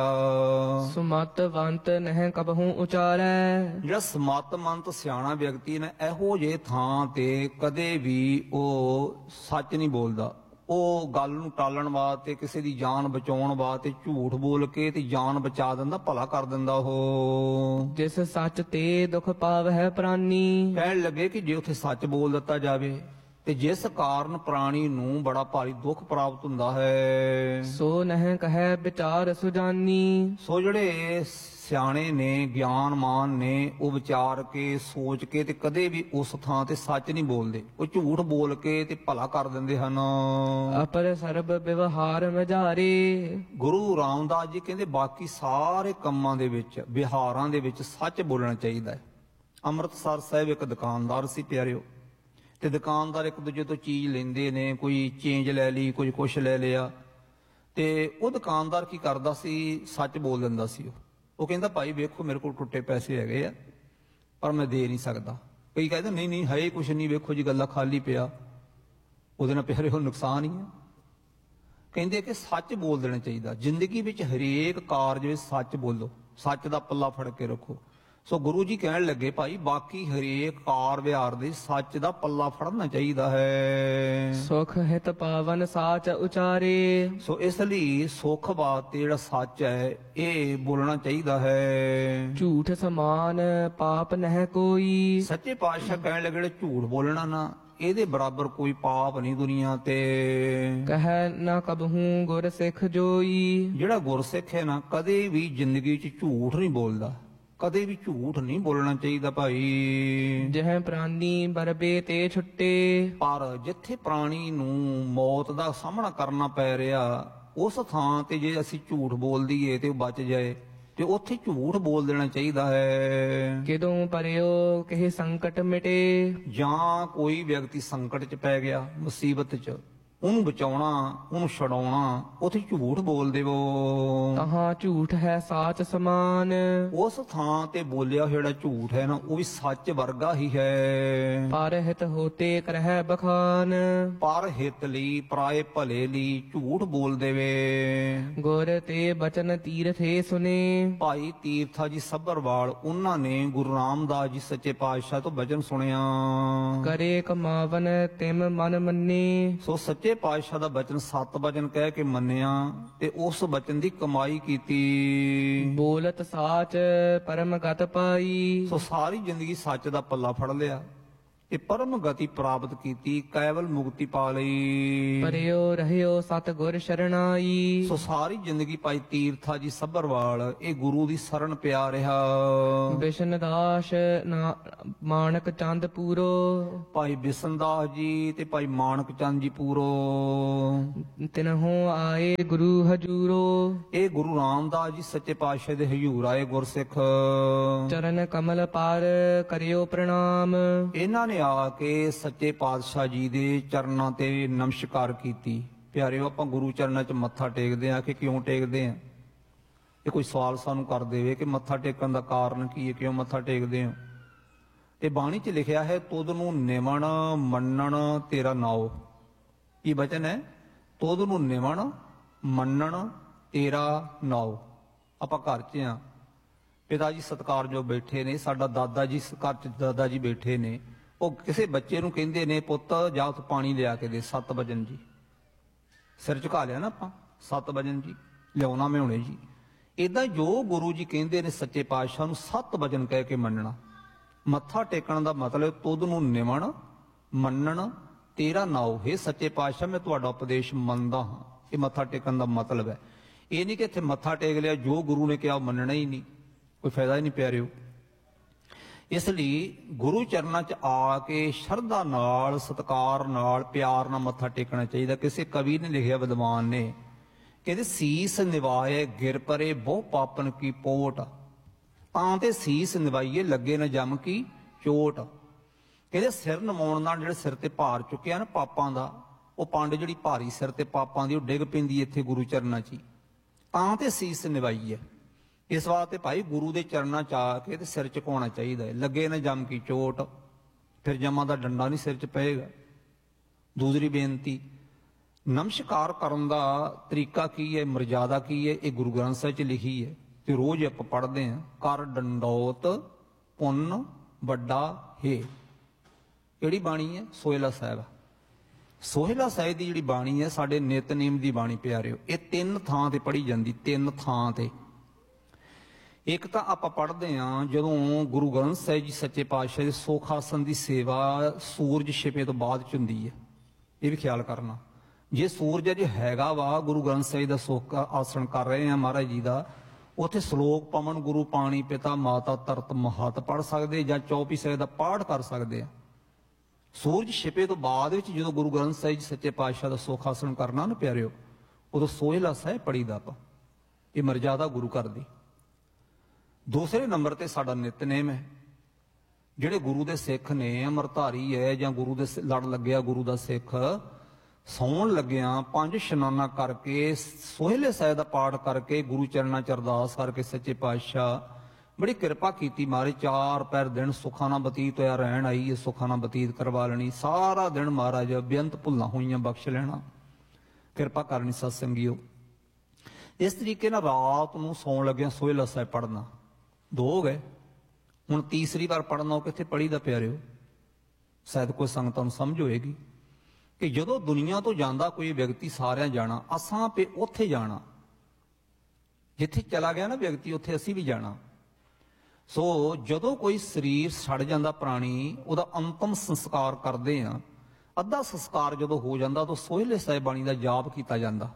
ਸੁਮਤਵੰਤ ਨਹਿ ਕਬਹੂ ਉਚਾਰੈ। ਜਿਹੜਾ ਸਮਤਮੰਤ ਸਿਆਣਾ ਵਿਅਕਤੀ ਨੇ, ਇਹੋ ਜਿਹੇ ਥਾਂ ਤੇ ਕਦੇ ਵੀ ਉਹ ਸੱਚ ਨਹੀਂ ਬੋਲਦਾ। ਉਹ ਗੱਲ ਨੂੰ ਟਾਲਣ ਵਾਸਤੇ, ਕਿਸੇ ਦੀ ਜਾਨ ਬਚਾਉਣ ਵਾਸਤੇ ਝੂਠ ਬੋਲ ਕੇ ਤੇ ਜਾਨ ਬਚਾ ਦਿੰਦਾ, ਭਲਾ ਕਰ ਦਿੰਦਾ ਉਹ। ਜਿਸ ਸੱਚ ਤੇ ਦੁਖ ਪਾਵਹਿ ਪ੍ਰਾਨੀ। ਕਹਿਣ ਲੱਗੇ ਕਿ ਜੇ ਉੱਥੇ ਸੱਚ ਬੋਲ ਦਿੱਤਾ ਜਾਵੇ ਤੇ ਜਿਸ ਕਾਰਨ ਪ੍ਰਾਣੀ ਨੂੰ ਬੜਾ ਭਾਰੀ ਦੁੱਖ ਪ੍ਰਾਪਤ ਹੁੰਦਾ ਹੈ, ਸੋ ਨਹਿ ਕਹੈ ਵਿਚਾਰ ਸੁਜਾਨੀ। ਸੋ ਜਿਹੜੇ ਸਿਆਣੇ ਨੇ, ਗਿਆਨਮਾਨ ਨੇ, ਉਹ ਵਿਚਾਰ ਕੇ ਸੋਚ ਕੇ ਤੇ ਕਦੇ ਵੀ ਉਸ ਥਾਂ ਤੇ ਸੱਚ ਨਹੀਂ ਬੋਲਦੇ। ਉਹ ਝੂਠ ਬੋਲ ਕੇ ਤੇ ਭਲਾ ਕਰ ਦਿੰਦੇ ਹਨ। ਅਪਰ ਸਰਬ ਵਿਵਹਾਰ ਮਝਾਰੇ। ਗੁਰੂ ਰਾਮਦਾਸ ਜੀ ਕਹਿੰਦੇ ਬਾਕੀ ਸਾਰੇ ਕੰਮਾਂ ਦੇ ਵਿੱਚ, ਵਿਹਾਰਾਂ ਦੇ ਵਿੱਚ ਸੱਚ ਬੋਲਣਾ ਚਾਹੀਦਾ ਹੈ। ਅੰਮ੍ਰਿਤਸਰ ਸਾਹਿਬ ਇੱਕ ਦੁਕਾਨਦਾਰ ਸੀ ਪਿਆਰਿਓ, ਤੇ ਦੁਕਾਨਦਾਰ ਇੱਕ ਦੂਜੇ ਤੋਂ ਚੀਜ਼ ਲੈਂਦੇ ਨੇ, ਕੋਈ ਚੇਂਜ ਲੈ ਲਈ, ਕੋਈ ਕੁਛ ਲੈ ਲਿਆ, ਤੇ ਉਹ ਦੁਕਾਨਦਾਰ ਕੀ ਕਰਦਾ ਸੀ, ਸੱਚ ਬੋਲ ਦਿੰਦਾ ਸੀ। ਉਹ ਕਹਿੰਦਾ ਭਾਈ ਵੇਖੋ ਮੇਰੇ ਕੋਲ ਟੁੱਟੇ ਪੈਸੇ ਹੈਗੇ ਆ, ਪਰ ਮੈਂ ਦੇ ਨਹੀਂ ਸਕਦਾ। ਕਈ ਕਹਿੰਦੇ ਨਹੀਂ ਨਹੀਂ ਹੈ ਕੁਛ ਨਹੀਂ, ਵੇਖੋ ਜੀ ਗੱਲਾਂ ਖਾਲੀ ਪਿਆ, ਉਹਦੇ ਨਾਲ ਪਿਆਰੇ ਉਹ ਨੁਕਸਾਨ ਹੀ ਆ। ਕਹਿੰਦੇ ਕਿ ਸੱਚ ਬੋਲ ਦੇਣਾ ਚਾਹੀਦਾ। ਜ਼ਿੰਦਗੀ ਵਿੱਚ ਹਰੇਕ ਕਾਰਜ ਵਿੱਚ ਸੱਚ ਬੋਲੋ, ਸੱਚ ਦਾ ਪੱਲਾ ਫੜ ਕੇ ਰੱਖੋ। ਸੋ ਗੁਰੂ ਜੀ ਕਹਿਣ ਲੱਗੇ ਭਾਈ ਬਾਕੀ ਹਰੇਕ ਕਾਰ ਵਿਹਾਰ ਦੇ ਸੱਚ ਦਾ ਪੱਲਾ ਫੜਨਾ ਚਾਹੀਦਾ ਹੈ। ਸੁਖ ਹਿਤ ਪਾਵਨ ਸਾਚ ਉਚਾਰੇ। ਸੋ ਇਸ ਲਈ ਸੁਖ ਬਾਤ ਤੇ ਜਿਹੜਾ ਸੱਚ ਹੈ ਇਹ ਬੋਲਣਾ ਚਾਹੀਦਾ ਹੈ। ਝੂਠ ਸਮਾਨ ਪਾਪ ਨਹਿ ਕੋਈ। ਸੱਚੇ ਪਾਤਸ਼ਾਹ ਕਹਿਣ ਲੱਗੇ ਜਿਹੜੇ ਝੂਠ ਬੋਲਣਾ ਨਾ, ਇਹਦੇ ਬਰਾਬਰ ਕੋਈ ਪਾਪ ਨਹੀਂ ਦੁਨੀਆ ਤੇ। ਕਹਿ ਨਾ ਕਬਹੂ ਗੁਰ ਸਿੱਖ ਜੋਈ। ਜਿਹੜਾ ਗੁਰਸਿੱਖ ਹੈ ਨਾ, ਕਦੇ ਵੀ ਜ਼ਿੰਦਗੀ 'ਚ ਝੂਠ ਨਹੀਂ ਬੋਲਦਾ, ਕਦੇ ਵੀ ਝੂਠ ਨਹੀਂ ਬੋਲਣਾ ਚਾਹੀਦਾ ਭਾਈ। ਜਿਹ ਪ੍ਰਾਨੀ ਬਰਬੇ ਤੇ ਛੁੱਟੇ। ਪਰ ਜਿੱਥੇ ਪ੍ਰਾਣੀ ਨੂੰ ਮੌਤ ਦਾ ਸਾਹਮਣਾ ਕਰਨਾ ਪੈ ਰਿਹਾ, ਉਸ ਥਾਂ ਤੇ ਜੇ ਅਸੀਂ ਝੂਠ ਬੋਲ ਦਈਏ ਤੇ ਉਹ ਬਚ ਜਾਏ, ਤੇ ਉੱਥੇ ਝੂਠ ਬੋਲ ਦੇਣਾ ਚਾਹੀਦਾ ਹੈ। ਕਿਦੋਂ ਪਰਿਓ ਕਿਹ ਸੰਕਟ ਮਿਟੇ। ਜਾਂ ਕੋਈ ਵਿਅਕਤੀ ਸੰਕਟ 'ਚ ਪੈ ਗਿਆ, ਮੁਸੀਬਤ 'ਚ, ਉਹਨੂੰ ਬਚਾਉਣਾ, ਉਹਨੂੰ ਛਡਾਉਣਾ, ਉੱਥੇ ਝੂਠ ਬੋਲ ਦੇਵੋ। ਤਹਾਂ ਝੂਠ ਹੈ ਸਾਚ ਸਮਾਨ। ਉਸ ਥਾਂ ਤੇ ਬੋਲਿਆ ਹੋਇਆ ਜਿਹੜਾ ਝੂਠ ਹੈ ਨਾ, ਉਹ ਵੀ ਸੱਚ ਵਰਗਾ ਹੀ ਹੈ। ਪਰ ਹਿਤ ਹੋਤੇ ਕਰਹਿ ਬਖਾਨ। ਪਰ ਹਿਤ ਲਈ, ਪਰਾਏ ਭਲੇ ਲਈ ਝੂਠ ਬੋਲ ਦੇਵੇ। ਗੁਰ ਤੇ ਬਚਨ ਤੀਰਥੇ ਸੁਨੇ। ਭਾਈ ਤੀਰਥਾ ਜੀ ਸੱਭਰਵਾਲ, ਉਹਨਾਂ ਨੇ ਗੁਰੂ ਰਾਮਦਾਸ ਜੀ ਸੱਚੇ ਪਾਤਸ਼ਾਹ ਤੋਂ ਬਚਨ ਸੁਣਿਆ। ਕਰੇ ਕਮਾਵਨ ਤਿਮ ਮਨ ਮੰਨੇ। ਸੋ ਸੱਚੇ ਪਾਤਸ਼ਾਹ ਦਾ ਬਚਨ 7 ਵਚਨ ਕਹਿ ਕੇ ਮੰਨਿਆ ਤੇ ਉਸ ਬਚਨ ਦੀ ਕਮਾਈ ਕੀਤੀ। ਬੋਲਤ ਸਾਚ ਪਰਮ ਗਤ ਪਾਈ। ਸੋ ਸਾਰੀ ਜ਼ਿੰਦਗੀ ਸੱਚ ਦਾ ਪੱਲਾ ਫੜ ਲਿਆ, ਇਹ ਪਰਮ ਗਤੀ ਪ੍ਰਾਪਤ ਕੀਤੀ, ਕੇਵਲ ਮੁਕਤੀ ਪਾ ਲਈ। ਪਰਿਓ ਰਹਿਓ ਸਤ ਗੁਰ ਸ਼ਰਣਾਈ। ਸੋ ਸਾਰੀ ਜ਼ਿੰਦਗੀ ਭਾਈ ਤੀਰਥਾ ਜੀ ਸੱਭਰਵਾਲ ਇਹ ਗੁਰੂ ਦੀ ਸ਼ਰਨ ਪਿਆ ਰਿਹਾ। ਬਿਸ਼ਨ ਦਾਸ ਮਾਨਕ ਚੰਦ ਪੂਰੋ। ਭਾਈ ਬਿਸ਼ਨ ਦਾਸ ਜੀ ਤੇ ਭਾਈ ਮਾਨਕ ਚੰਦ ਜੀ ਪੂਰੋ। ਤਿਨਹੋਂ ਆਏ ਗੁਰੂ ਹਜੂਰੋ। ਇਹ ਗੁਰੂ ਰਾਮਦਾਸ ਜੀ ਸੱਚੇ ਪਾਤਸ਼ਾਹ ਦੇ ਹਜ਼ੂਰ ਆਏ ਗੁਰਸਿੱਖ। ਚਰਨ ਕਮਲ ਪਾਰ ਕਰਿਓ ਪ੍ਰਣਾਮ। ਇਹਨਾਂ ਨੇ ਆ ਕੇ ਸੱਚੇ ਪਾਤਸ਼ਾਹ ਜੀ ਦੇ ਚਰਨਾਂ ਤੇ ਨਮਸਕਾਰ ਕੀਤੀ। ਪਿਆਰਿਓ, ਆਪਾਂ ਗੁਰੂ ਚਰਨਾਂ 'ਚ ਮੱਥਾ ਟੇਕਦੇ ਆ ਕਿ ਕਿਉਂ ਟੇਕਦੇ ਆ? ਇਹ ਕੋਈ ਸਵਾਲ ਸਾਨੂੰ ਕਰ ਦੇਵੇ ਕਿ ਮੱਥਾ ਟੇਕਣ ਦਾ ਕਾਰਨ ਕੀ ਹੈ, ਕਿਉਂ ਮੱਥਾ ਟੇਕਦੇ ਹੋ? ਤੇ ਬਾਣੀ 'ਚ ਲਿਖਿਆ ਹੈ, ਤੁਧ ਨੂੰ ਨਿਵਣ ਮੰਨਣ ਤੇਰਾ ਨਾਉ। ਕੀ ਬਚਨ ਹੈ? ਤੁਧ ਨੂੰ ਨਿਵਣ ਮੰਨਣ ਤੇਰਾ ਨਾਉ। ਆਪਾਂ ਘਰ 'ਚ ਆ, ਪਿਤਾ ਜੀ ਸਤਿਕਾਰਯੋਗ ਬੈਠੇ ਨੇ, ਸਾਡਾ ਦਾਦਾ ਜੀ ਘਰ 'ਚ ਦਾਦਾ ਜੀ ਬੈਠੇ ਨੇ। ਉਹ ਕਿਸੇ ਬੱਚੇ ਨੂੰ ਕਹਿੰਦੇ ਨੇ, ਪੁੱਤ ਜਾ ਉੱਥੇ ਪਾਣੀ ਲਿਆ ਕੇ ਦੇ, 7 ਵਜਨ ਜੀ। ਸਿਰ ਝੁਕਾ ਲਿਆ ਨਾ ਆਪਾਂ, 7 ਵਜਨ ਜੀ ਲਿਆਉਣਾ ਮੈਂ ਹੁਣੇ ਜੀ। ਇਦਾਂ ਜੋ ਗੁਰੂ ਜੀ ਕਹਿੰਦੇ ਨੇ ਸੱਚੇ ਪਾਤਸ਼ਾਹ ਨੂੰ 7 ਵਜਨ ਕਹਿ ਕੇ ਮੰਨਣਾ। ਮੱਥਾ ਟੇਕਣ ਦਾ ਮਤਲਬ ਤੁਧ ਨੂੰ ਨਿਵਣ ਮੰਨਣ ਤੇਰਾ ਨਾਉ। ਹੈ ਸੱਚੇ ਪਾਤਸ਼ਾਹ, ਮੈਂ ਤੁਹਾਡਾ ਉਪਦੇਸ਼ ਮੰਨਦਾ ਹਾਂ। ਇਹ ਮੱਥਾ ਟੇਕਣ ਦਾ ਮਤਲਬ ਹੈ। ਇਹ ਨਹੀਂ ਕਿ ਇੱਥੇ ਮੱਥਾ ਟੇਕ ਲਿਆ, ਜੋ ਗੁਰੂ ਨੇ ਕਿਹਾ ਉਹ ਮੰਨਣਾ ਹੀ ਨਹੀਂ, ਕੋਈ ਫਾਇਦਾ ਹੀ ਨਹੀਂ ਪਿਆਰਿਓ। ਇਸ ਲਈ ਗੁਰੂ ਚਰਨਾਂ 'ਚ ਆ ਕੇ ਸ਼ਰਧਾ ਨਾਲ, ਸਤਿਕਾਰ ਨਾਲ, ਪਿਆਰ ਨਾਲ ਮੱਥਾ ਟੇਕਣਾ ਚਾਹੀਦਾ। ਕਿਸੇ ਕਵੀ ਨੇ ਲਿਖਿਆ, ਵਿਦਵਾਨ ਨੇ, ਕਹਿੰਦੇ ਸੀਸ ਨਿਵਾਏ ਗਿਰ ਪਰੇ ਬਹੁ ਪਾਪਨ ਕੀ ਪੋਟ। ਤਾਂ ਤੇ ਸੀਸ ਨਿਵਾਈਏ ਲੱਗੇ ਨਾ ਜਮ ਕੀ ਚੋਟ। ਕਹਿੰਦੇ ਸਿਰ ਨਿਵਾਉਣ ਨਾਲ ਜਿਹੜੇ ਸਿਰ ਤੇ ਭਾਰ ਚੁੱਕਿਆ ਨਾ ਪਾਪਾਂ ਦਾ, ਉਹ ਪੰਡ ਜਿਹੜੀ ਭਾਰੀ ਸਿਰ ਤੇ ਪਾਪਾਂ ਦੀ ਉਹ ਡਿੱਗ ਪੈਂਦੀ ਇੱਥੇ ਗੁਰੂ ਚਰਨਾਂ 'ਚ ਹੀ। ਤਾਂ ਤੇ ਸੀਸ ਨਿਵਾਈ ਹੈ। ਇਸ ਵਾਸਤੇ ਭਾਈ ਗੁਰੂ ਦੇ ਚਰਨਾਂ 'ਚ ਆ ਕੇ ਤੇ ਸਿਰ ਝੁਕਾਉਣਾ ਚਾਹੀਦਾ ਹੈ। ਲੱਗੇ ਨਾ ਜਮ ਕੀ ਚੋਟ, ਫਿਰ ਜਮਾਂ ਦਾ ਡੰਡਾ ਨਹੀਂ ਸਿਰ 'ਚ ਪਏਗਾ। ਦੂਸਰੀ ਬੇਨਤੀ, ਨਮਸਕਾਰ ਕਰਨ ਦਾ ਤਰੀਕਾ ਕੀ ਹੈ, ਮਰਜ਼ਾਦਾ ਕੀ ਹੈ, ਇਹ ਗੁਰੂ ਗ੍ਰੰਥ ਸਾਹਿਬ 'ਚ ਲਿਖੀ ਹੈ ਤੇ ਰੋਜ਼ ਆਪਾਂ ਪੜ੍ਹਦੇ ਹਾਂ। ਕਰ ਡੰਡੋਤ ਪੁੰਨ ਵੱਡਾ ਹੈ। ਕਿਹੜੀ ਬਾਣੀ ਹੈ? ਸੋਹਿਲਾ ਸਾਹਿਬ। ਸੋਹਿਲਾ ਸਾਹਿਬ ਦੀ ਜਿਹੜੀ ਬਾਣੀ ਹੈ ਸਾਡੇ ਨਿਤਨੇਮ ਦੀ ਬਾਣੀ ਪਿਆਰਿਓ। ਇਹ 3 ਥਾਂ ਤੇ ਪੜ੍ਹੀ ਜਾਂਦੀ, 3 ਥਾਂ ਤੇ। ਇੱਕ ਤਾਂ ਆਪਾਂ ਪੜ੍ਹਦੇ ਹਾਂ ਜਦੋਂ ਗੁਰੂ ਗ੍ਰੰਥ ਸਾਹਿਬ ਜੀ ਸੱਚੇ ਪਾਤਸ਼ਾਹ ਦੇ ਸੁਖ ਆਸਣ ਦੀ ਸੇਵਾ ਸੂਰਜ ਛਿਪੇ ਤੋਂ ਬਾਅਦ 'ਚ ਹੁੰਦੀ ਹੈ। ਇਹ ਵੀ ਖਿਆਲ ਕਰਨਾ, ਜੇ ਸੂਰਜ ਅਜੇ ਹੈਗਾ ਵਾ, ਗੁਰੂ ਗ੍ਰੰਥ ਸਾਹਿਬ ਦਾ ਸੁਖ ਆਸਣ ਕਰ ਰਹੇ ਆ ਮਹਾਰਾਜ ਜੀ ਦਾ, ਉੱਥੇ ਸ਼ਲੋਕ ਪਵਨ ਗੁਰੂ ਪਾਣੀ ਪਿਤਾ ਮਾਤਾ ਤਰਤ ਮਹਤ ਪੜ੍ਹ ਸਕਦੇ ਜਾਂ 24 ਸਾਹਿਬ ਦਾ ਪਾਠ ਕਰ ਸਕਦੇ ਆ। ਸੂਰਜ ਛਿਪੇ ਤੋਂ ਬਾਅਦ ਵਿੱਚ ਜਦੋਂ ਗੁਰੂ ਗ੍ਰੰਥ ਸਾਹਿਬ ਜੀ ਸੱਚੇ ਪਾਤਸ਼ਾਹ ਦਾ ਸੁਖ ਆਸਣ ਕਰਨਾ ਨਾ ਪਿਆਰਿਓ, ਉਦੋਂ ਸੋਹਿਲਾ ਸਾਹਿਬ ਪੜੀਦਾ ਆਪਾਂ। ਇਹ ਮਰਜ਼ਾਦਾ ਗੁਰੂ ਘਰ ਦੀ। ਦੂਸਰੇ ਨੰਬਰ ਤੇ ਸਾਡਾ ਨਿਤਨੇਮ ਹੈ। ਜਿਹੜੇ ਗੁਰੂ ਦੇ ਸਿੱਖ ਨੇ, ਅੰਮ੍ਰਿਤਧਾਰੀ ਹੈ ਜਾਂ ਗੁਰੂ ਦੇ ਲੜ ਲੱਗਿਆ ਗੁਰੂ ਦਾ ਸਿੱਖ, ਸੌਣ ਲੱਗਿਆਂ 5 ਇਸ਼ਨਾਨਾਂ ਕਰਕੇ, ਸੋਹਿਲੇ ਸਾਹਿਬ ਦਾ ਪਾਠ ਕਰਕੇ, ਗੁਰੂ ਚਰਨਾਂ 'ਚ ਅਰਦਾਸ ਕਰਕੇ ਸੱਚੇ ਪਾਤਸ਼ਾਹ ਬੜੀ ਕਿਰਪਾ ਕੀਤੀ। ਮਾਰੇ 4 ਪਹਿਰ ਦਿਨ ਸੁੱਖਾਂ ਨਾਲ ਬਤੀਤ ਹੋਇਆ, ਰਹਿਣ ਆਈ, ਸੁੱਖਾਂ ਨਾਲ ਬਤੀਤ ਕਰਵਾ ਲੈਣੀ। ਸਾਰਾ ਦਿਨ ਮਹਾਰਾਜ ਬੇਅੰਤ ਭੁੱਲਾਂ ਹੋਈਆਂ ਬਖਸ਼ ਲੈਣਾ, ਕਿਰਪਾ ਕਰਨੀ ਸਤਸੰਗੀਓ। ਇਸ ਤਰੀਕੇ ਨਾਲ ਰਾਤ ਨੂੰ ਸੌਣ ਲੱਗਿਆਂ ਸੋਹਿਲਾ ਸਾਹਿਬ ਪੜ੍ਹਨਾ। 2 ਹੋ ਗਏ, ਹੁਣ ਤੀਸਰੀ ਵਾਰ ਪੜ੍ਹਨਾ। ਉਹ ਕਿੱਥੇ ਪੜ੍ਹੀ ਦਾ ਪਿਆਰਿਓ? ਸ਼ਾਇਦ ਕੋਈ ਸੰਗਤਾਂ ਨੂੰ ਸਮਝ ਹੋਏਗੀ ਕਿ ਜਦੋਂ ਦੁਨੀਆ ਤੋਂ ਜਾਂਦਾ ਕੋਈ ਵਿਅਕਤੀ, ਸਾਰਿਆਂ ਜਾਣਾ, ਅਸਾਂ ਪੇ ਉੱਥੇ ਜਾਣਾ। ਜਿੱਥੇ ਚਲਾ ਗਿਆ ਨਾ ਵਿਅਕਤੀ, ਉੱਥੇ ਅਸੀਂ ਵੀ ਜਾਣਾ। ਸੋ ਜਦੋਂ ਕੋਈ ਸਰੀਰ ਸੜ ਜਾਂਦਾ ਪ੍ਰਾਣੀ, ਉਹਦਾ ਅੰਤਮ ਸੰਸਕਾਰ ਕਰਦੇ ਆ। ਅੱਧਾ ਸੰਸਕਾਰ ਜਦੋਂ ਹੋ ਜਾਂਦਾ ਤਾਂ ਸੋਹਿਲੇ ਸਾਹਿਬ ਬਾਣੀ ਦਾ ਜਾਪ ਕੀਤਾ ਜਾਂਦਾ।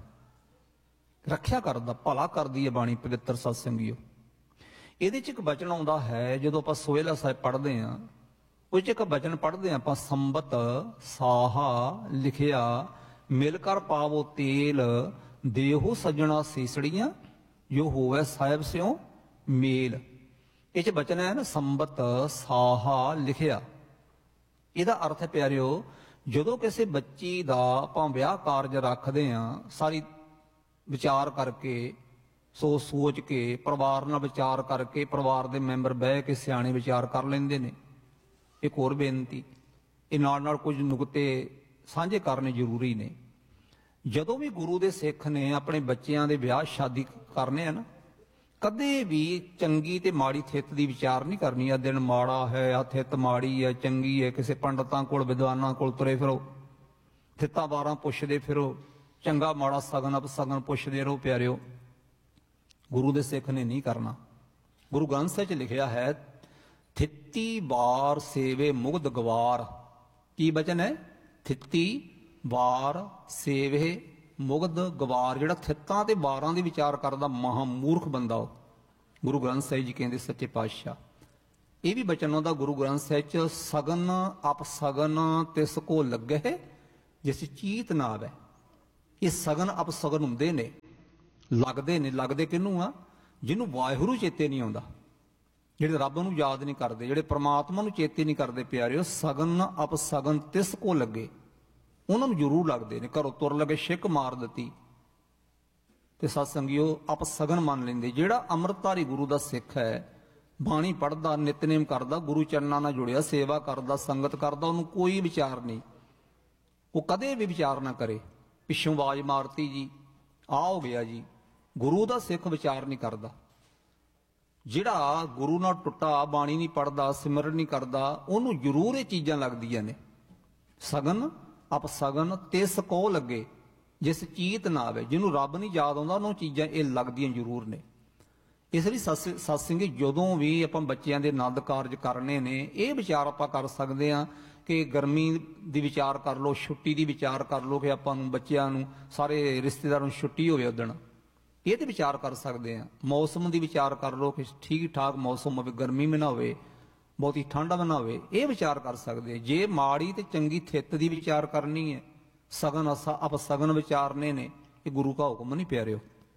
ਰੱਖਿਆ ਕਰਦਾ, ਭਲਾ ਕਰਦੀ ਹੈ ਬਾਣੀ ਪਵਿੱਤਰ ਸਤਸੰਗੀਓ। ਇਹਦੇ 'ਚ ਇੱਕ ਬਚਨ ਆਉਂਦਾ ਹੈ ਜਦੋਂ ਆਪਾਂ ਸੋਹਿਲਾ ਸਾਹਿਬ ਪੜ੍ਹਦੇ ਹਾਂ, ਉਹ 'ਚ ਇੱਕ ਬਚਨ ਪੜ੍ਹਦੇ ਹਾਂ ਆਪਾਂ, ਸੰਬਤ ਸਾਹਾ ਲਿਖਿਆ ਮਿਲ ਕਰ ਪਾਵੋ ਤੇਲ, ਦੇਹੋ ਸੱਜਣਾ ਸੀਸੜੀਆਂ ਜੋ ਹੋਵੇ ਸਾਹਿਬ ਸਿਓ ਮੇਲ। ਇਹ 'ਚ ਬਚਨ ਹੈ ਨਾ, ਸੰਬਤ ਸਾਹਾ ਲਿਖਿਆ। ਇਹਦਾ ਅਰਥ ਹੈ ਪਿਆਰਿਓ, ਜਦੋਂ ਕਿਸੇ ਬੱਚੀ ਦਾ ਆਪਾਂ ਵਿਆਹ ਕਾਰਜ ਰੱਖਦੇ ਹਾਂ, ਸਾਰੀ ਵਿਚਾਰ ਕਰਕੇ, ਸੋਚ ਕੇ, ਪਰਿਵਾਰ ਨਾਲ ਵਿਚਾਰ ਕਰਕੇ, ਪਰਿਵਾਰ ਦੇ ਮੈਂਬਰ ਬਹਿ ਕੇ ਸਿਆਣੇ ਵਿਚਾਰ ਕਰ ਲੈਂਦੇ ਨੇ। ਇੱਕ ਹੋਰ ਬੇਨਤੀ, ਇਹ ਨਾਲ ਨਾਲ ਕੁਝ ਨੁਕਤੇ ਸਾਂਝੇ ਕਰਨੇ ਜ਼ਰੂਰੀ ਨੇ। ਜਦੋਂ ਵੀ ਗੁਰੂ ਦੇ ਸਿੱਖ ਨੇ ਆਪਣੇ ਬੱਚਿਆਂ ਦੇ ਵਿਆਹ ਸ਼ਾਦੀ ਕਰਨੇ ਆ ਨਾ, ਕਦੇ ਵੀ ਚੰਗੀ ਤੇ ਮਾੜੀ ਥਿੱਤ ਦੀ ਵਿਚਾਰ ਨਹੀਂ ਕਰਨੀ। ਆ ਦਿਨ ਮਾੜਾ ਹੈ, ਆ ਥਿੱਤ ਮਾੜੀ ਹੈ, ਚੰਗੀ ਹੈ, ਕਿਸੇ ਪੰਡਤਾਂ ਕੋਲ ਵਿਦਵਾਨਾਂ ਕੋਲ ਤੁਰੇ ਫਿਰੋ, ਥਿੱਤਾਂ ਬਾਰਾਂ ਪੁੱਛਦੇ ਫਿਰੋ, ਚੰਗਾ ਮਾੜਾ ਸਗਨ ਅਪਸਗਨ ਪੁੱਛਦੇ ਰਹੋ ਪਿਆਰਿਓ। ਗੁਰੂ ਦੇ ਸਿੱਖ ਨੇ ਨਹੀਂ ਕਰਨਾ। ਗੁਰੂ ਗ੍ਰੰਥ ਸਾਹਿਬ 'ਚ ਲਿਖਿਆ ਹੈ, ਥਿੱਤੀ ਵਾਰ ਸੇਵੇ ਮੁਗਧ ਗਵਾਰ। ਕੀ ਬਚਨ ਹੈ? ਥਿੱਤੀ ਵਾਰ ਸੇਵੇ ਮੁਗਧ ਗਵਾਰ। ਜਿਹੜਾ ਥਿੱਤਾਂ ਤੇ ਵਾਰਾਂ ਦੇ ਵਿਚਾਰ ਕਰਦਾ ਮਹਾਮੂਰਖ ਬੰਦਾ ਉਹ। ਗੁਰੂ ਗ੍ਰੰਥ ਸਾਹਿਬ ਜੀ ਕਹਿੰਦੇ ਸੱਚੇ ਪਾਤਸ਼ਾਹ ਇਹ ਵੀ ਬਚਨ ਉਹਦਾ ਗੁਰੂ ਗ੍ਰੰਥ ਸਾਹਿਬ ਚ, ਸਗਨ ਅਪਸਗਨ ਤਿਸ ਕੋ ਲੱਗੇ ਜਿਸ ਚੀਤ ਨਾ ਆਵੇ। ਇਹ ਸਗਨ ਅਪਸਗਨ ਹੁੰਦੇ ਨੇ, ਲੱਗਦੇ ਨੇ। ਲੱਗਦੇ ਕਿਹਨੂੰ ਆ? ਜਿਹਨੂੰ ਵਾਹਿਗੁਰੂ ਚੇਤੇ ਨਹੀਂ ਆਉਂਦਾ, ਜਿਹੜੇ ਰੱਬ ਨੂੰ ਯਾਦ ਨਹੀਂ ਕਰਦੇ, ਜਿਹੜੇ ਪ੍ਰਮਾਤਮਾ ਨੂੰ ਚੇਤੇ ਨਹੀਂ ਕਰਦੇ ਪਿਆਰਿਓ। ਸਗਨ ਅਪਸਗਨ ਤਿਸ ਕੋ ਲੱਗੇ, ਉਹਨਾਂ ਨੂੰ ਜ਼ਰੂਰ ਲੱਗਦੇ ਨੇ। ਘਰੋਂ ਤੁਰ ਲੱਗੇ ਛਿੱਕ ਮਾਰ ਦਿੱਤੀ ਤੇ ਸਤ ਸੰਗਿਓ ਅਪਸਗਨ ਮੰਨ ਲੈਂਦੇ। ਜਿਹੜਾ ਅੰਮ੍ਰਿਤਧਾਰੀ ਗੁਰੂ ਦਾ ਸਿੱਖ ਹੈ, ਬਾਣੀ ਪੜ੍ਹਦਾ, ਨਿਤਨੇਮ ਕਰਦਾ, ਗੁਰੂ ਚਰਨਾਂ ਨਾਲ ਜੁੜਿਆ, ਸੇਵਾ ਕਰਦਾ, ਸੰਗਤ ਕਰਦਾ, ਉਹਨੂੰ ਕੋਈ ਵਿਚਾਰ ਨਹੀਂ, ਉਹ ਕਦੇ ਵੀ ਵਿਚਾਰ ਨਾ ਕਰੇ ਪਿੱਛੋਂ ਆਵਾਜ਼ ਮਾਰਤੀ ਜੀ ਆ ਹੋ ਗਿਆ ਜੀ। ਗੁਰੂ ਦਾ ਸਿੱਖ ਵਿਚਾਰ ਨਹੀਂ ਕਰਦਾ। ਜਿਹੜਾ ਗੁਰੂ ਨਾਲ ਟੁੱਟਾ, ਬਾਣੀ ਨਹੀਂ ਪੜ੍ਹਦਾ, ਸਿਮਰਨ ਨਹੀਂ ਕਰਦਾ, ਉਹਨੂੰ ਜ਼ਰੂਰ ਇਹ ਚੀਜ਼ਾਂ ਲੱਗਦੀਆਂ ਨੇ। ਸਗਨ ਅਪਸਗਨ ਤਿਸ ਕੋ ਲੱਗੇ ਜਿਸ ਚੀਤ ਨਾ ਆਵੇ। ਜਿਹਨੂੰ ਰੱਬ ਨਹੀਂ ਯਾਦ ਆਉਂਦਾ ਉਹਨੂੰ ਚੀਜ਼ਾਂ ਇਹ ਲੱਗਦੀਆਂ ਜ਼ਰੂਰ ਨੇ। ਇਸ ਲਈ ਸਤ ਸੰਗੀ ਜਦੋਂ ਵੀ ਆਪਾਂ ਬੱਚਿਆਂ ਦੇ ਆਨੰਦ ਕਾਰਜ ਕਰਨੇ ਨੇ, ਇਹ ਵਿਚਾਰ ਆਪਾਂ ਕਰ ਸਕਦੇ ਹਾਂ ਕਿ ਗਰਮੀ ਦੀ ਵਿਚਾਰ ਕਰ ਲਓ, ਛੁੱਟੀ ਦੀ ਵਿਚਾਰ ਕਰ ਲਓ ਕਿ ਆਪਾਂ ਨੂੰ ਬੱਚਿਆਂ ਨੂੰ ਸਾਰੇ ਰਿਸ਼ਤੇਦਾਰਾਂ ਨੂੰ ਛੁੱਟੀ ਹੋਵੇ ਉਦਣ, ਇਹ ਤੇ ਵਿਚਾਰ ਕਰ ਸਕਦੇ ਹਾਂ। ਮੌਸਮ ਦੀ ਵਿਚਾਰ ਕਰ ਲਓ ਕਿ ਠੀਕ ਠਾਕ ਮੌਸਮ ਹੋਵੇ, ਗਰਮੀ ਵੀ ਨਾ ਹੋਵੇ, ਬਹੁਤੀ ਠੰਡ ਵੀ ਨਾ ਹੋਵੇ, ਇਹ ਵਿਚਾਰ ਕਰ ਸਕਦੇ। ਜੇ ਮਾੜੀ ਤੇ ਚੰਗੀ ਥਿੱਤ ਦੀ ਵਿਚਾਰ ਕਰਨੀ ਹੈ, ਸਗਨ ਅਪਸਗਨ ਵਿਚਾਰਨੇ ਨੇ, ਇਹ ਗੁਰੂ ਕਾ ਹੁਕਮ ਨਹੀਂ ਪਿਆਰਿਓ।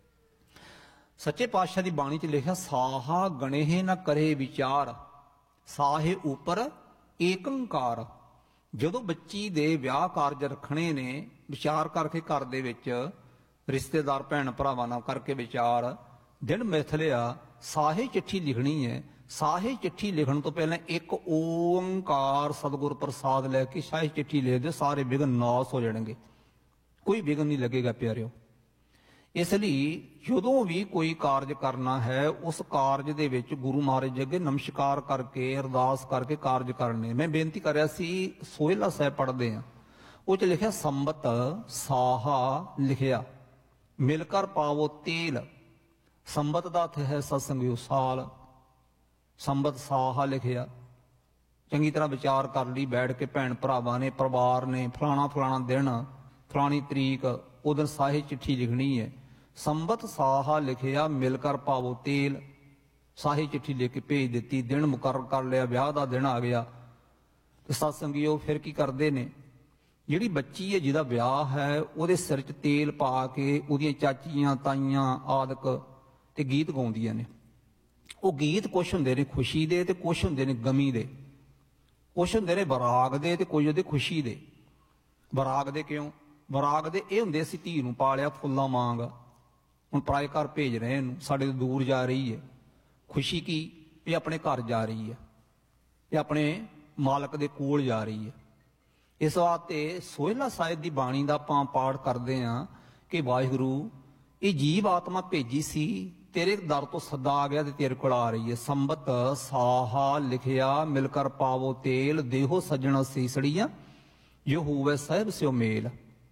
ਸੱਚੇ ਪਾਤਸ਼ਾਹ ਦੀ ਬਾਣੀ 'ਚ ਲਿਖਿਆ ਸਾਹਾ ਗਣੇਹ ਨਾ ਕਰੇ ਵਿਚਾਰ, ਸਾਹੇ ਉੱਪਰ ਏਕੰਕਾਰ। ਜਦੋਂ ਬੱਚੀ ਦੇ ਵਿਆਹ ਕਾਰਜ ਰੱਖਣੇ ਨੇ, ਵਿਚਾਰ ਕਰਕੇ ਘਰ ਦੇ ਵਿੱਚ ਰਿਸ਼ਤੇਦਾਰ ਭੈਣ ਭਰਾਵਾਂ ਨਾਲ ਕਰਕੇ ਵਿਚਾਰ, ਦਿਨ ਮਿਥ ਲਿਆ, ਸਾਹੇ ਚਿੱਠੀ ਲਿਖਣੀ ਹੈ। ਸਾਹੇ ਚਿੱਠੀ ਲਿਖਣ ਤੋਂ ਪਹਿਲਾਂ ਇੱਕ ਓੰਕਾਰ ਸਤਿਗੁਰ ਪ੍ਰਸਾਦ ਲੈ ਕੇ ਸਾਹੇ ਚਿੱਠੀ ਲਿਖ ਦਿਓ, ਸਾਰੇ ਵਿਘਨ ਨਾਸ ਹੋ ਜਾਣਗੇ, ਕੋਈ ਵਿਘਨ ਨਹੀਂ ਲੱਗੇਗਾ ਪਿਆਰਿਓ। ਇਸ ਲਈ ਜਦੋਂ ਵੀ ਕੋਈ ਕਾਰਜ ਕਰਨਾ ਹੈ, ਉਸ ਕਾਰਜ ਦੇ ਵਿੱਚ ਗੁਰੂ ਮਹਾਰਾਜ ਅੱਗੇ ਨਮਸਕਾਰ ਕਰਕੇ, ਅਰਦਾਸ ਕਰਕੇ ਕਾਰਜ ਕਰਨੇ। ਮੈਂ ਬੇਨਤੀ ਕਰ ਰਿਹਾ ਸੀ, ਸੋਹਿਲਾ ਸਾਹਿਬ ਪੜ੍ਹਦੇ ਆ, ਉਹ 'ਚ ਲਿਖਿਆ ਸੰਬਤ ਸਾਹਾ ਲਿਖਿਆ, ਮਿਲ ਕਰ ਪਾਵੋ ਤੇਲ। ਸੰਬਤ ਦਾ ਅਰਥ ਹੈ ਸਤ ਸੰਗਿਓ ਸਾਲ, ਸੰਬਤ ਸਾਹਾ ਲਿਖਿਆ। ਚੰਗੀ ਤਰ੍ਹਾਂ ਵਿਚਾਰ ਕਰ ਲਈ ਬੈਠ ਕੇ ਭੈਣ ਭਰਾਵਾਂ ਨੇ, ਪਰਿਵਾਰ ਨੇ, ਫਲਾਣਾ ਦਿਨ, ਫਲਾਣੀ ਤਰੀਕ, ਉਦੋਂ ਸਾਹੇ ਚਿੱਠੀ ਲਿਖਣੀ ਹੈ। ਸੰਬਤ ਸਾਹਾ ਲਿਖਿਆ, ਮਿਲ ਕਰ ਪਾਵੋ ਤੇਲ। ਸਾਹੇ ਚਿੱਠੀ ਲਿਖ ਕੇ ਭੇਜ ਦਿੱਤੀ, ਦਿਨ ਮੁਕਰਰ ਕਰ ਲਿਆ, ਵਿਆਹ ਦਾ ਦਿਨ ਆ ਗਿਆ। ਤੇ ਸਤ ਸੰਗਿਓ ਫਿਰ ਕੀ ਕਰਦੇ ਨੇ, ਜਿਹੜੀ ਬੱਚੀ ਹੈ ਜਿਹਦਾ ਵਿਆਹ ਹੈ, ਉਹਦੇ ਸਿਰ 'ਚ ਤੇਲ ਪਾ ਕੇ ਉਹਦੀਆਂ ਚਾਚੀਆਂ ਤਾਈਆਂ ਆਦਿਕ ਤੇ ਗੀਤ ਗਾਉਂਦੀਆਂ ਨੇ। ਉਹ ਗੀਤ ਕੁਛ ਹੁੰਦੇ ਨੇ ਖੁਸ਼ੀ ਦੇ ਤੇ ਕੁਛ ਹੁੰਦੇ ਨੇ ਗਮੀ ਦੇ, ਕੁਛ ਹੁੰਦੇ ਨੇ ਬਰਾਗ ਦੇ ਤੇ ਕੁਝ ਉਹਦੇ ਖੁਸ਼ੀ ਦੇ। ਬਰਾਗ ਦੇ ਕਿਉਂ? ਬਰਾਗ ਦੇ ਇਹ ਹੁੰਦੇ ਅਸੀਂ ਧੀ ਨੂੰ ਪਾਲਿਆ ਫੁੱਲਾਂ ਵਾਂਗ, ਹੁਣ ਪਰਾਏ ਘਰ ਭੇਜ ਰਹੇ ਇਹਨੂੰ, ਸਾਡੇ ਤੋਂ ਦੂਰ ਜਾ ਰਹੀ ਹੈ। ਖੁਸ਼ੀ ਕੀ? ਇਹ ਆਪਣੇ ਘਰ ਜਾ ਰਹੀ ਹੈ, ਇਹ ਆਪਣੇ ਮਾਲਕ ਦੇ ਕੋਲ ਜਾ ਰਹੀ ਹੈ। ਇਸ ਵਾਸਤੇ ਸੋਹਿਲਾ ਸਾਹਿਬ ਦੀ ਬਾਣੀ ਦਾ ਆਪਾਂ ਪਾਠ ਕਰਦੇ ਹਾਂ ਕਿ ਵਾਹਿਗੁਰੂ ਇਹ ਜੀਵ ਆਤਮਾ ਭੇਜੀ ਸੀ, ਤੇਰੇ ਦਰ ਤੋਂ ਸੱਦਾ ਆ ਗਿਆ ਤੇ ਤੇਰੇ ਕੋਲ ਆ ਰਹੀ ਹੈ। ਸੰਬਤ ਸਾਹਾ ਲਿਖਿਆ, ਮਿਲ ਕਰ ਪਾਵੋ ਤੇਲ, ਦੇਹੋ ਸੱਜਣ ਸੀਸੜੀਆਂ, ਜੋ ਹੋਵੇ ਸਾਹਿਬ ਸਿਓ ਮੇਲ।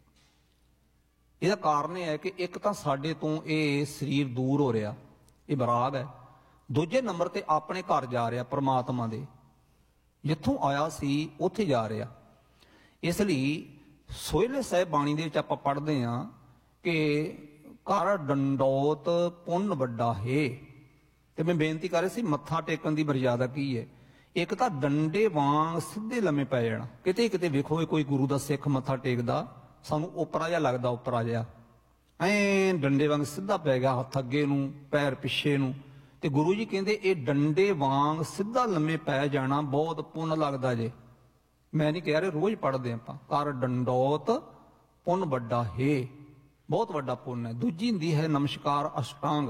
ਇਹਦਾ ਕਾਰਨ ਇਹ ਹੈ ਕਿ ਇੱਕ ਤਾਂ ਸਾਡੇ ਤੋਂ ਇਹ ਸਰੀਰ ਦੂਰ ਹੋ ਰਿਹਾ, ਇਹ ਬਰਾਗ ਹੈ। ਦੂਜੇ ਨੰਬਰ ਤੇ ਆਪਣੇ ਘਰ ਜਾ ਰਿਹਾ, ਪ੍ਰਮਾਤਮਾ ਦੇ ਜਿੱਥੋਂ ਆਇਆ ਸੀ ਉੱਥੇ ਜਾ ਰਿਹਾ। ਇਸ ਲਈ ਸੋਹਿਲੇ ਸਾਹਿਬ ਬਾਣੀ ਦੇ ਵਿੱਚ ਆਪਾਂ ਪੜ੍ਹਦੇ ਹਾਂ ਕਿ ਕਰ ਡੰਡੋਤ ਪੁੰਨ ਵੱਡਾ ਹੈ। ਤੇ ਮੈਂ ਬੇਨਤੀ ਕਰ ਰਿਹਾ ਸੀ, ਮੱਥਾ ਟੇਕਣ ਦੀ ਮਰਜ਼ਾਦਾ ਕੀ ਹੈ? ਇੱਕ ਤਾਂ ਡੰਡੇ ਵਾਂਗ ਸਿੱਧੇ ਲੰਮੇ ਪੈ ਜਾਣਾ। ਕਿਤੇ ਕਿਤੇ ਵੇਖੋ ਕੋਈ ਗੁਰੂ ਦਾ ਸਿੱਖ ਮੱਥਾ ਟੇਕਦਾ, ਸਾਨੂੰ ਉਪਰਾ ਜਿਹਾ ਲੱਗਦਾ, ਉਪਰਾ ਜਿਹਾ ਐਂ ਡੰਡੇ ਵਾਂਗ ਸਿੱਧਾ ਪੈ ਗਿਆ, ਹੱਥ ਅੱਗੇ ਨੂੰ ਪੈਰ ਪਿੱਛੇ ਨੂੰ। ਤੇ ਗੁਰੂ ਜੀ ਕਹਿੰਦੇ ਇਹ ਡੰਡੇ ਵਾਂਗ ਸਿੱਧਾ ਲੰਮੇ ਪੈ ਜਾਣਾ ਬਹੁਤ ਪੁੰਨ ਲੱਗਦਾ ਜੇ। ਮੈਂ ਨਹੀਂ ਕਹਿ ਰਿਹਾ, ਰੋਜ਼ ਪੜ੍ਹਦੇ ਆਪਾਂ, ਕਰ ਡੰਡੋਤ ਪੁੰਨ ਵੱਡਾ ਹੈ, ਬਹੁਤ ਵੱਡਾ ਪੁੰਨ ਹੈ। ਦੂਜੀ ਹੁੰਦੀ ਹੈ ਨਮਸਕਾਰ ਅਸ਼ਟਾਂਗ।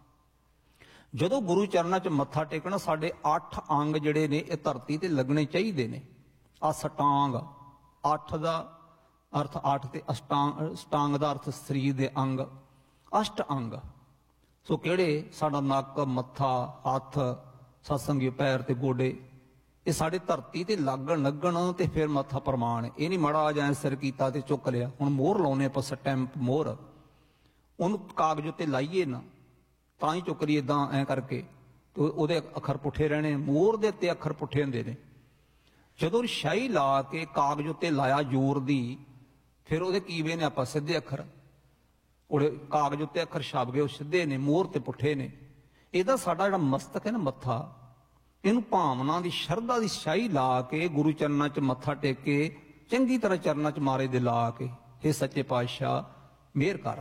ਜਦੋਂ ਗੁਰੂ ਚਰਨਾਂ 'ਚ ਮੱਥਾ ਟੇਕਣਾ, ਸਾਡੇ 8 ਅੰਗ ਜਿਹੜੇ ਨੇ ਇਹ ਧਰਤੀ ਤੇ ਲੱਗਣੇ ਚਾਹੀਦੇ ਨੇ। ਅਸ਼ਟਾਂਗ, 8 ਦਾ ਅਰਥ 8 ਤੇ ਅਸ਼ਟਾਂਗ ਦਾ ਅਰਥ ਸਰੀਰ ਦੇ ਅੰਗ, ਅਸ਼ਟ ਅੰਗ। ਸੋ ਕਿਹੜੇ? ਸਾਡਾ ਨੱਕ, ਮੱਥਾ, ਹੱਥ, ਸਤਸੰਗੀ ਪੈਰ ਤੇ ਗੋਡੇ, ਇਹ ਸਾਡੇ ਧਰਤੀ ਤੇ ਲੱਗਣ ਤੇ ਫਿਰ ਮੱਥਾ ਪ੍ਰਮਾਣ। ਇਹ ਨਹੀਂ ਮੜਾ ਜਾਂ ਸਿਰ ਕੀਤਾ ਤੇ ਚੁੱਕ ਲਿਆ। ਹੁਣ ਮੋਹਰ ਲਾਉਨੇ ਆਪਾਂ, ਸਟੈਂਪ ਮੋਹਰ, ਉਹਨੂੰ ਕਾਗਜ਼ ਉੱਤੇ ਲਾਈਏ ਨਾ ਤਾਂ ਹੀ ਚੁੱਕ ਲਈ ਇਦਾਂ ਐਂ ਕਰਕੇ, ਤੇ ਉਹਦੇ ਅੱਖਰ ਪੁੱਠੇ ਰਹਿਣੇ। ਮੋਹਰ ਦੇ ਉੱਤੇ ਅੱਖਰ ਪੁੱਠੇ ਹੁੰਦੇ ਨੇ। ਜਦੋਂ ਸ਼ਾਹੀ ਲਾ ਕੇ ਕਾਗਜ਼ ਉੱਤੇ ਲਾਇਆ ਜ਼ੋਰ ਦੀ, ਫਿਰ ਉਹਦੇ ਕੀਵੇ ਨੇ ਆਪਾਂ ਸਿੱਧੇ ਅੱਖਰ, ਉਹਦੇ ਕਾਗਜ਼ ਉੱਤੇ ਅੱਖਰ ਛਪ ਗਏ, ਉਹ ਸਿੱਧੇ ਨੇ, ਮੋਹਰ ਤੇ ਪੁੱਠੇ ਨੇ। ਇਹਦਾ ਸਾਡਾ ਜਿਹੜਾ ਮਸਤਕ ਹੈ ਨਾ, ਮੱਥਾ, ਇਹਨੂੰ ਭਾਵਨਾ ਦੀ, ਸ਼ਰਧਾ ਦੀ ਸ਼ਾਹੀ ਲਾ ਕੇ ਗੁਰੂ ਚਰਨਾਂ 'ਚ ਮੱਥਾ ਟੇਕ ਕੇ ਚੰਗੀ ਤਰ੍ਹਾਂ ਚਰਨਾਂ 'ਚ ਮਾਰੇ ਦੇ ਲਾ ਕੇ, ਹੇ ਸੱਚੇ ਪਾਤਸ਼ਾਹ ਮਿਹਰ ਕਰ,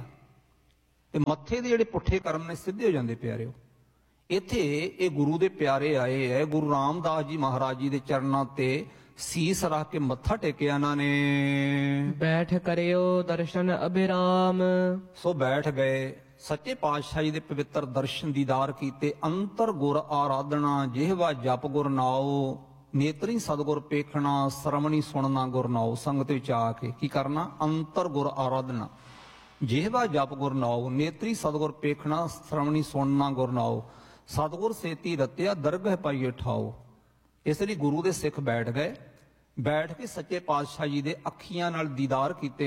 ਤੇ ਮੱਥੇ ਦੇ ਜਿਹੜੇ ਪੁੱਠੇ ਕਰਮ ਨੇ ਸਿੱਧੇ ਹੋ ਜਾਂਦੇ ਪਿਆਰਿਓ। ਇੱਥੇ ਇਹ ਗੁਰੂ ਦੇ ਪਿਆਰੇ ਆਏ ਹੈ, ਗੁਰੂ ਰਾਮਦਾਸ ਜੀ ਮਹਾਰਾਜ ਜੀ ਦੇ ਚਰਨਾਂ ਤੇ ਸੀਸ ਰੱਖ ਕੇ ਮੱਥਾ ਟੇਕਿਆ ਇਹਨਾਂ ਨੇ। ਬੈਠ ਕਰਿਓ ਦਰਸ਼ਨ ਅਬਿਰਾਮ। ਸੋ ਬੈਠ ਗਏ, ਸੱਚੇ ਪਾਤਸ਼ਾਹ ਜੀ ਦੇ ਪਵਿੱਤਰ ਦਰਸ਼ਨ ਦੀਦਾਰ ਕੀਤੇ। ਅੰਤਰ ਗੁਰ ਆਰਾਧਨਾ, ਜਿਹਵਾ ਜਪ ਗੁਰ ਨਾਉ, ਨੇਤਰੀ ਸਤਿਗੁਰ ਪੇਖਣਾ, ਸਰਵਣੀ ਸੁਣਨਾ ਗੁਰ ਨਾਉ। ਸੰਗਤ ਵਿੱਚ ਆ ਕੇ ਕੀ ਕਰਨਾ? ਅੰਤਰ ਗੁਰ ਆਰਾਧਨਾ, ਜਿਹਵਾ ਜਪ ਗੁਰ ਨਾਉ, ਨੇਤਰੀ ਸਤਿਗੁਰ ਪੇਖਣਾ, ਸਰਵਣੀ ਸੁਣਨਾ ਗੁਰ ਨਾਉ। ਸਤਿਗੁਰ ਸੇਤੀ ਰਤਿਆ, ਦਰਗਹ ਪਾਈਏ ਠਾਓ। ਇਸ ਲਈ ਗੁਰੂ ਦੇ ਸਿੱਖ ਬੈਠ ਗਏ, ਬੈਠ ਕੇ ਸੱਚੇ ਪਾਤਸ਼ਾਹ ਜੀ ਦੇ ਅੱਖੀਆਂ ਨਾਲ ਦੀਦਾਰ ਕੀਤੇ।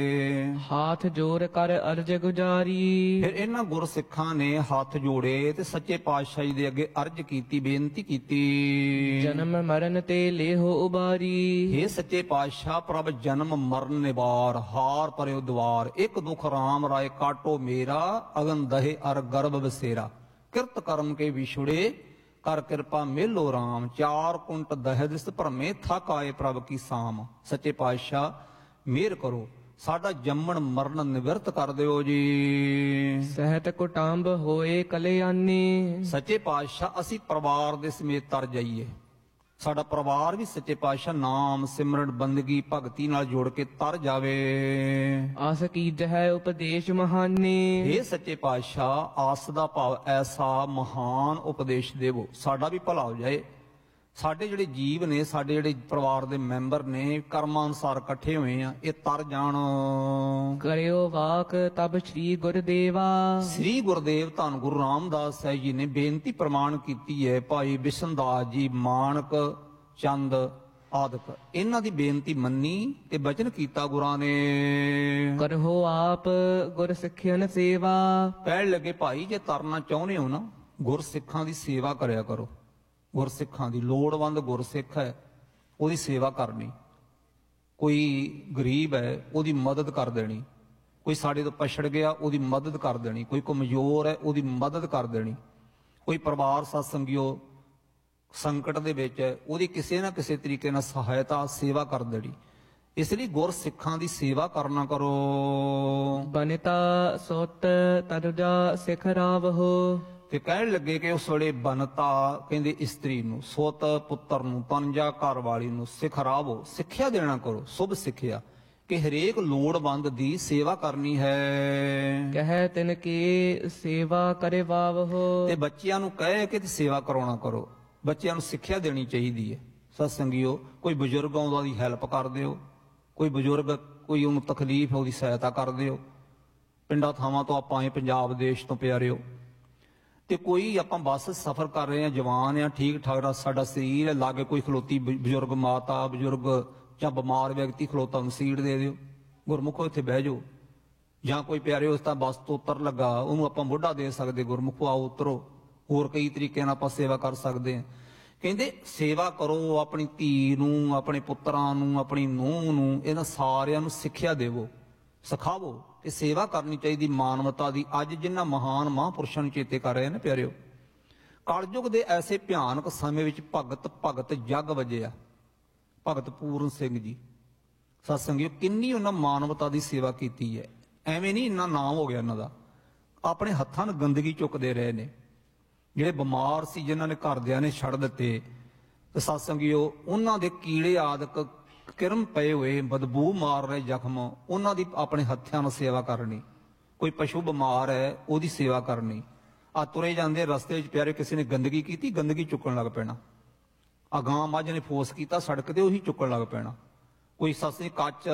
ਹਾਥ ਜੋੜ ਕਰ ਅਰਜ ਗੁਜਾਰੀ। ਫਿਰ ਇਹਨਾਂ ਗੁਰਸਿੱਖਾਂ ਨੇ ਹੱਥ ਜੋੜੇ ਤੇ ਸੱਚੇ ਪਾਤਸ਼ਾਹ ਜੀ ਦੇ ਅੱਗੇ ਅਰਜ ਕੀਤੀ, ਬੇਨਤੀ ਕੀਤੀ। ਜਨਮ ਮਰਨ ਤੇ ਲੇਹੋ ਉਬਾਰੀ। ਹੇ ਸੱਚੇ ਪਾਤਸ਼ਾਹ, ਪ੍ਰਭ ਜਨਮ ਮਰਨ ਨਿਵਾਰ, ਹਾਰ ਪਰਿਓ ਦਵਾਰ। ਇੱਕ ਦੁਖ ਰਾਮ ਰਾਏ ਕਾਟੋ ਮੇਰਾ, ਅਗਨ ਦਹੇ ਅਰ ਗਰਭ ਬਸੇਰਾ। ਕਿਰਤ ਕਰਮ ਕੇ ਵਿਛੁੜੇ, ਕਰ ਕਿਰਪਾ ਮੇਲੋ ਰਾਮ। ਚਾਰ ਕੁੰਟ ਦਹਿਦਿਸ ਭਰਮੇ, ਥਕ ਆਏ ਪ੍ਰਭ ਕੀ ਸਾਮ। ਸੱਚੇ ਪਾਤਸ਼ਾਹ ਮਿਹਰ ਕਰੋ, ਸਾਡਾ ਜੰਮਣ ਮਰਨ ਨਿਵਰਤ ਕਰ ਦਿਓ ਜੀ। ਸਹਿਤ ਕੁਟੰਬ ਹੋਏ ਕਲਿਆਣੀ। ਸੱਚੇ ਪਾਤਸ਼ਾਹ ਅਸੀਂ ਪਰਿਵਾਰ ਦੇ ਸਮੇਤ ਤਰ ਜਾਈਏ, ਸਾਡਾ ਪਰਿਵਾਰ ਵੀ ਸੱਚੇ ਪਾਤਸ਼ਾਹ ਨਾਮ ਸਿਮਰਨ ਬੰਦਗੀ ਭਗਤੀ ਨਾਲ ਜੋੜ ਕੇ ਤਰ ਜਾਵੇ। ਆਸ ਕੀਜਹਿ ਉਪਦੇਸ਼ ਮਹਾਨੀ। ਇਹ ਸੱਚੇ ਪਾਤਸ਼ਾਹ ਆਸ ਦਾ ਭਾਵ ਐਸਾ ਮਹਾਨ ਉਪਦੇਸ਼ ਦੇਵੋ, ਸਾਡਾ ਵੀ ਭਲਾ ਹੋ ਜਾਏ। ਸਾਡੇ ਜਿਹੜੇ ਜੀਵ ਨੇ, ਸਾਡੇ ਜਿਹੜੇ ਪਰਿਵਾਰ ਦੇ ਮੈਂਬਰ ਨੇ, ਕਰਮਾਂ ਅਨੁਸਾਰ ਇਕੱਠੇ ਹੋਏ ਆ, ਇਹ ਤਰ ਜਾਣ। ਕਰਿਓ ਵਾਕ ਤਬ ਸ੍ਰੀ ਗੁਰਦੇਵਾ। ਸ੍ਰੀ ਗੁਰਦੇਵ ਧੰਨ ਗੁਰੂ ਰਾਮਦਾਸ ਸਾਹਿਬ ਜੀ ਨੇ ਬੇਨਤੀ ਪ੍ਰਮਾਣ ਕੀਤੀ ਹੈ। ਭਾਈ ਬਿਸ਼ਨਦਾਸ ਜੀ, ਮਾਨਕ ਚੰਦ ਆਦਿਕ, ਇਹਨਾਂ ਦੀ ਬੇਨਤੀ ਮੰਨੀ ਤੇ ਬਚਨ ਕੀਤਾ ਗੁਰਾਂ ਨੇ। ਕਰਹੁ ਆਪ ਗੁਰ ਸਿੱਖਿਅਨ ਸੇਵਾ। ਕਹਿਣ ਲੱਗੇ, ਭਾਈ ਜੇ ਤਰਨਾ ਚਾਹੁੰਦੇ ਹੋ ਨਾ, ਗੁਰਸਿੱਖਾਂ ਦੀ ਸੇਵਾ ਕਰਿਆ ਕਰੋ। ਗੁਰਸਿੱਖਾਂ ਦੀ, ਲੋੜਵੰਦ ਗੁਰਸਿੱਖ ਹੈ ਉਹਦੀ ਸੇਵਾ ਕਰਨੀ, ਕੋਈ ਗਰੀਬ ਹੈ ਉਹਦੀ ਮਦਦ ਕਰ ਦੇਣੀ, ਕੋਈ ਸਾਡੇ ਤੋਂ ਪਛੜ ਗਿਆ ਉਹਦੀ ਮਦਦ ਕਰ ਦੇਣੀ, ਕੋਈ ਕਮਜ਼ੋਰ ਹੈ ਉਹਦੀ ਮਦਦ ਕਰ ਦੇਣੀ, ਕੋਈ ਪਰਿਵਾਰ ਸਤਸੰਗਿਓ ਸੰਕਟ ਦੇ ਵਿੱਚ ਹੈ ਉਹਦੀ ਕਿਸੇ ਨਾ ਕਿਸੇ ਤਰੀਕੇ ਨਾਲ ਸਹਾਇਤਾ ਸੇਵਾ ਕਰ ਦੇਣੀ। ਇਸ ਲਈ ਗੁਰਸਿੱਖਾਂ ਦੀ ਸੇਵਾ ਕਰਨਾ ਕਰੋ। ਬਨਿਤਾ ਸੁਤ ਤਰਜਾ ਸਿਖ ਰਾਵਹੁ। ਤੇ ਕਹਿਣ ਲੱਗੇ ਕਿ ਉਸ ਵੇਲੇ ਬਨਤਾ ਕਹਿੰਦੇ ਇਸਤਰੀ ਨੂੰ, ਸੁਤ ਪੁੱਤਰ ਨੂੰ, ਤਨਜਾ ਘਰ ਵਾਲੀ ਨੂੰ, ਸਿਖਰਾਵੋ ਸਿੱਖਿਆ ਦੇਣਾ ਕਰੋ, ਸ਼ੁਭ ਸਿੱਖਿਆ ਕਿ ਹਰੇਕ ਲੋੜਵੰਦ ਦੀ ਸੇਵਾ ਕਰਨੀ ਹੈ। ਕਹਿ ਤਿਨ ਕੀ ਸੇਵਾ ਕਰੇ ਵਾਵਹੁ। ਤੇ ਬੱਚਿਆਂ ਨੂੰ ਕਹੇ ਕਿ ਸੇਵਾ ਕਰਾਉਣਾ ਕਰੋ, ਬੱਚਿਆਂ ਨੂੰ ਸਿੱਖਿਆ ਦੇਣੀ ਚਾਹੀਦੀ ਹੈ। ਸਤਸੰਗੀਓ, ਕੋਈ ਬਜ਼ੁਰਗ ਆਉਂਦਾ ਉਹਦੀ ਹੈਲਪ ਕਰ ਦਿਓ, ਕੋਈ ਬਜ਼ੁਰਗ ਕੋਈ ਉਹਨੂੰ ਤਕਲੀਫ ਹੈ ਉਹਦੀ ਸਹਾਇਤਾ ਕਰ ਦਿਓ। ਪਿੰਡਾਂ ਥਾਵਾਂ ਤੋਂ ਆਪਾਂ ਆਏ, ਪੰਜਾਬ ਦੇਸ਼ ਤੋਂ ਪਿਆਰਿਓ, ਤੇ ਕੋਈ ਆਪਾਂ ਬੱਸ ਸਫ਼ਰ ਕਰ ਰਹੇ ਹਾਂ, ਜਵਾਨ ਆ, ਠੀਕ ਠਾਕ ਸਾਡਾ ਸਰੀਰ ਹੈ, ਲਾਗੇ ਕੋਈ ਖਲੋਤੀ ਬਜ਼ੁਰਗ ਮਾਤਾ, ਬਜ਼ੁਰਗ ਜਾਂ ਬਿਮਾਰ ਵਿਅਕਤੀ ਖਲੋਤਾ, ਉਹਨੂੰ ਸੀਟ ਦੇ ਦਿਓ, ਗੁਰਮੁਖੋ ਇੱਥੇ ਬਹਿ ਜਾਓ। ਜਾਂ ਕੋਈ ਪਿਆਰਿਓ ਉਸ ਤਾਂ ਬੱਸ ਤੋਂ ਉਤਰ ਲੱਗਾ, ਉਹਨੂੰ ਆਪਾਂ ਮੋਢਾ ਦੇ ਸਕਦੇ, ਗੁਰਮੁਖੋ ਆਓ ਉਤਰੋ। ਹੋਰ ਕਈ ਤਰੀਕਿਆਂ ਨਾਲ ਆਪਾਂ ਸੇਵਾ ਕਰ ਸਕਦੇ ਹਾਂ। ਕਹਿੰਦੇ ਸੇਵਾ ਕਰੋ, ਆਪਣੀ ਧੀ ਨੂੰ, ਆਪਣੇ ਪੁੱਤਰਾਂ ਨੂੰ, ਆਪਣੀ ਨੂੰਹ ਨੂੰ, ਇਹਨਾਂ ਸਾਰਿਆਂ ਨੂੰ ਸਿੱਖਿਆ ਦੇਵੋ, ਸਿਖਾਵੋ ਕਿ ਸੇਵਾ ਕਰਨੀ ਚਾਹੀਦੀ ਮਾਨਵਤਾ ਦੀ। ਅੱਜ ਜਿਨ੍ਹਾਂ ਮਹਾਨ ਮਹਾਂਪੁਰਸ਼ਾਂ ਨੂੰ ਚੇਤੇ ਕਰ ਰਹੇ ਨੇ ਪਿਆਰਿਓ, ਕਲਯੁਗ ਦੇ ਐਸੇ ਭਿਆਨਕ ਸਮੇਂ ਵਿੱਚ ਭਗਤ ਜੱਗ ਵਜਿਆ। ਭਗਤ ਪੂਰਨ ਸਿੰਘ ਜੀ ਸਤਸੰਗੀਓ, ਕਿੰਨੀ ਉਹਨਾਂ ਮਾਨਵਤਾ ਦੀ ਸੇਵਾ ਕੀਤੀ ਹੈ। ਐਵੇਂ ਨਹੀਂ ਇੰਨਾ ਨਾਮ ਹੋ ਗਿਆ ਇਹਨਾਂ ਦਾ, ਆਪਣੇ ਹੱਥਾਂ ਨਾਲ ਗੰਦਗੀ ਚੁੱਕਦੇ ਰਹੇ ਨੇ। ਜਿਹੜੇ ਬਿਮਾਰ ਸੀ, ਜਿਨ੍ਹਾਂ ਨੇ ਘਰਦਿਆਂ ਨੇ ਛੱਡ ਦਿੱਤੇ, ਤੇ ਸਤਸੰਗੀਓ ਉਹਨਾਂ ਦੇ ਕੀੜੇ ਆਦਿਕ ਕਿਰਮ ਪਏ ਹੋਏ, ਬਦਬੂ ਮਾਰ ਰਹੇ ਜ਼ਖਮ, ਉਹਨਾਂ ਦੀ ਆਪਣੇ ਹੱਥਾਂ ਨਾਲ ਸੇਵਾ ਕਰਨੀ। ਕੋਈ ਪਸ਼ੂ ਬਿਮਾਰ ਹੈ ਉਹਦੀ ਸੇਵਾ ਕਰਨੀ। ਆ ਤੁਰੇ ਜਾਂਦੇ ਰਸਤੇ ਵਿੱਚ ਪਿਆਰੇ ਕਿਸੇ ਨੇ ਗੰਦਗੀ ਕੀਤੀ, ਗੰਦਗੀ ਚੁੱਕਣ ਲੱਗ ਪੈਣਾ। ਆ ਗਾਂ ਮੱਝ ਨੇ ਫੋਸ ਕੀਤਾ ਸੜਕ ਤੇ, ਉਹੀ ਚੁੱਕਣ ਲੱਗ ਪੈਣਾ। ਕੋਈ ਸੱਸੇ ਕੱਚ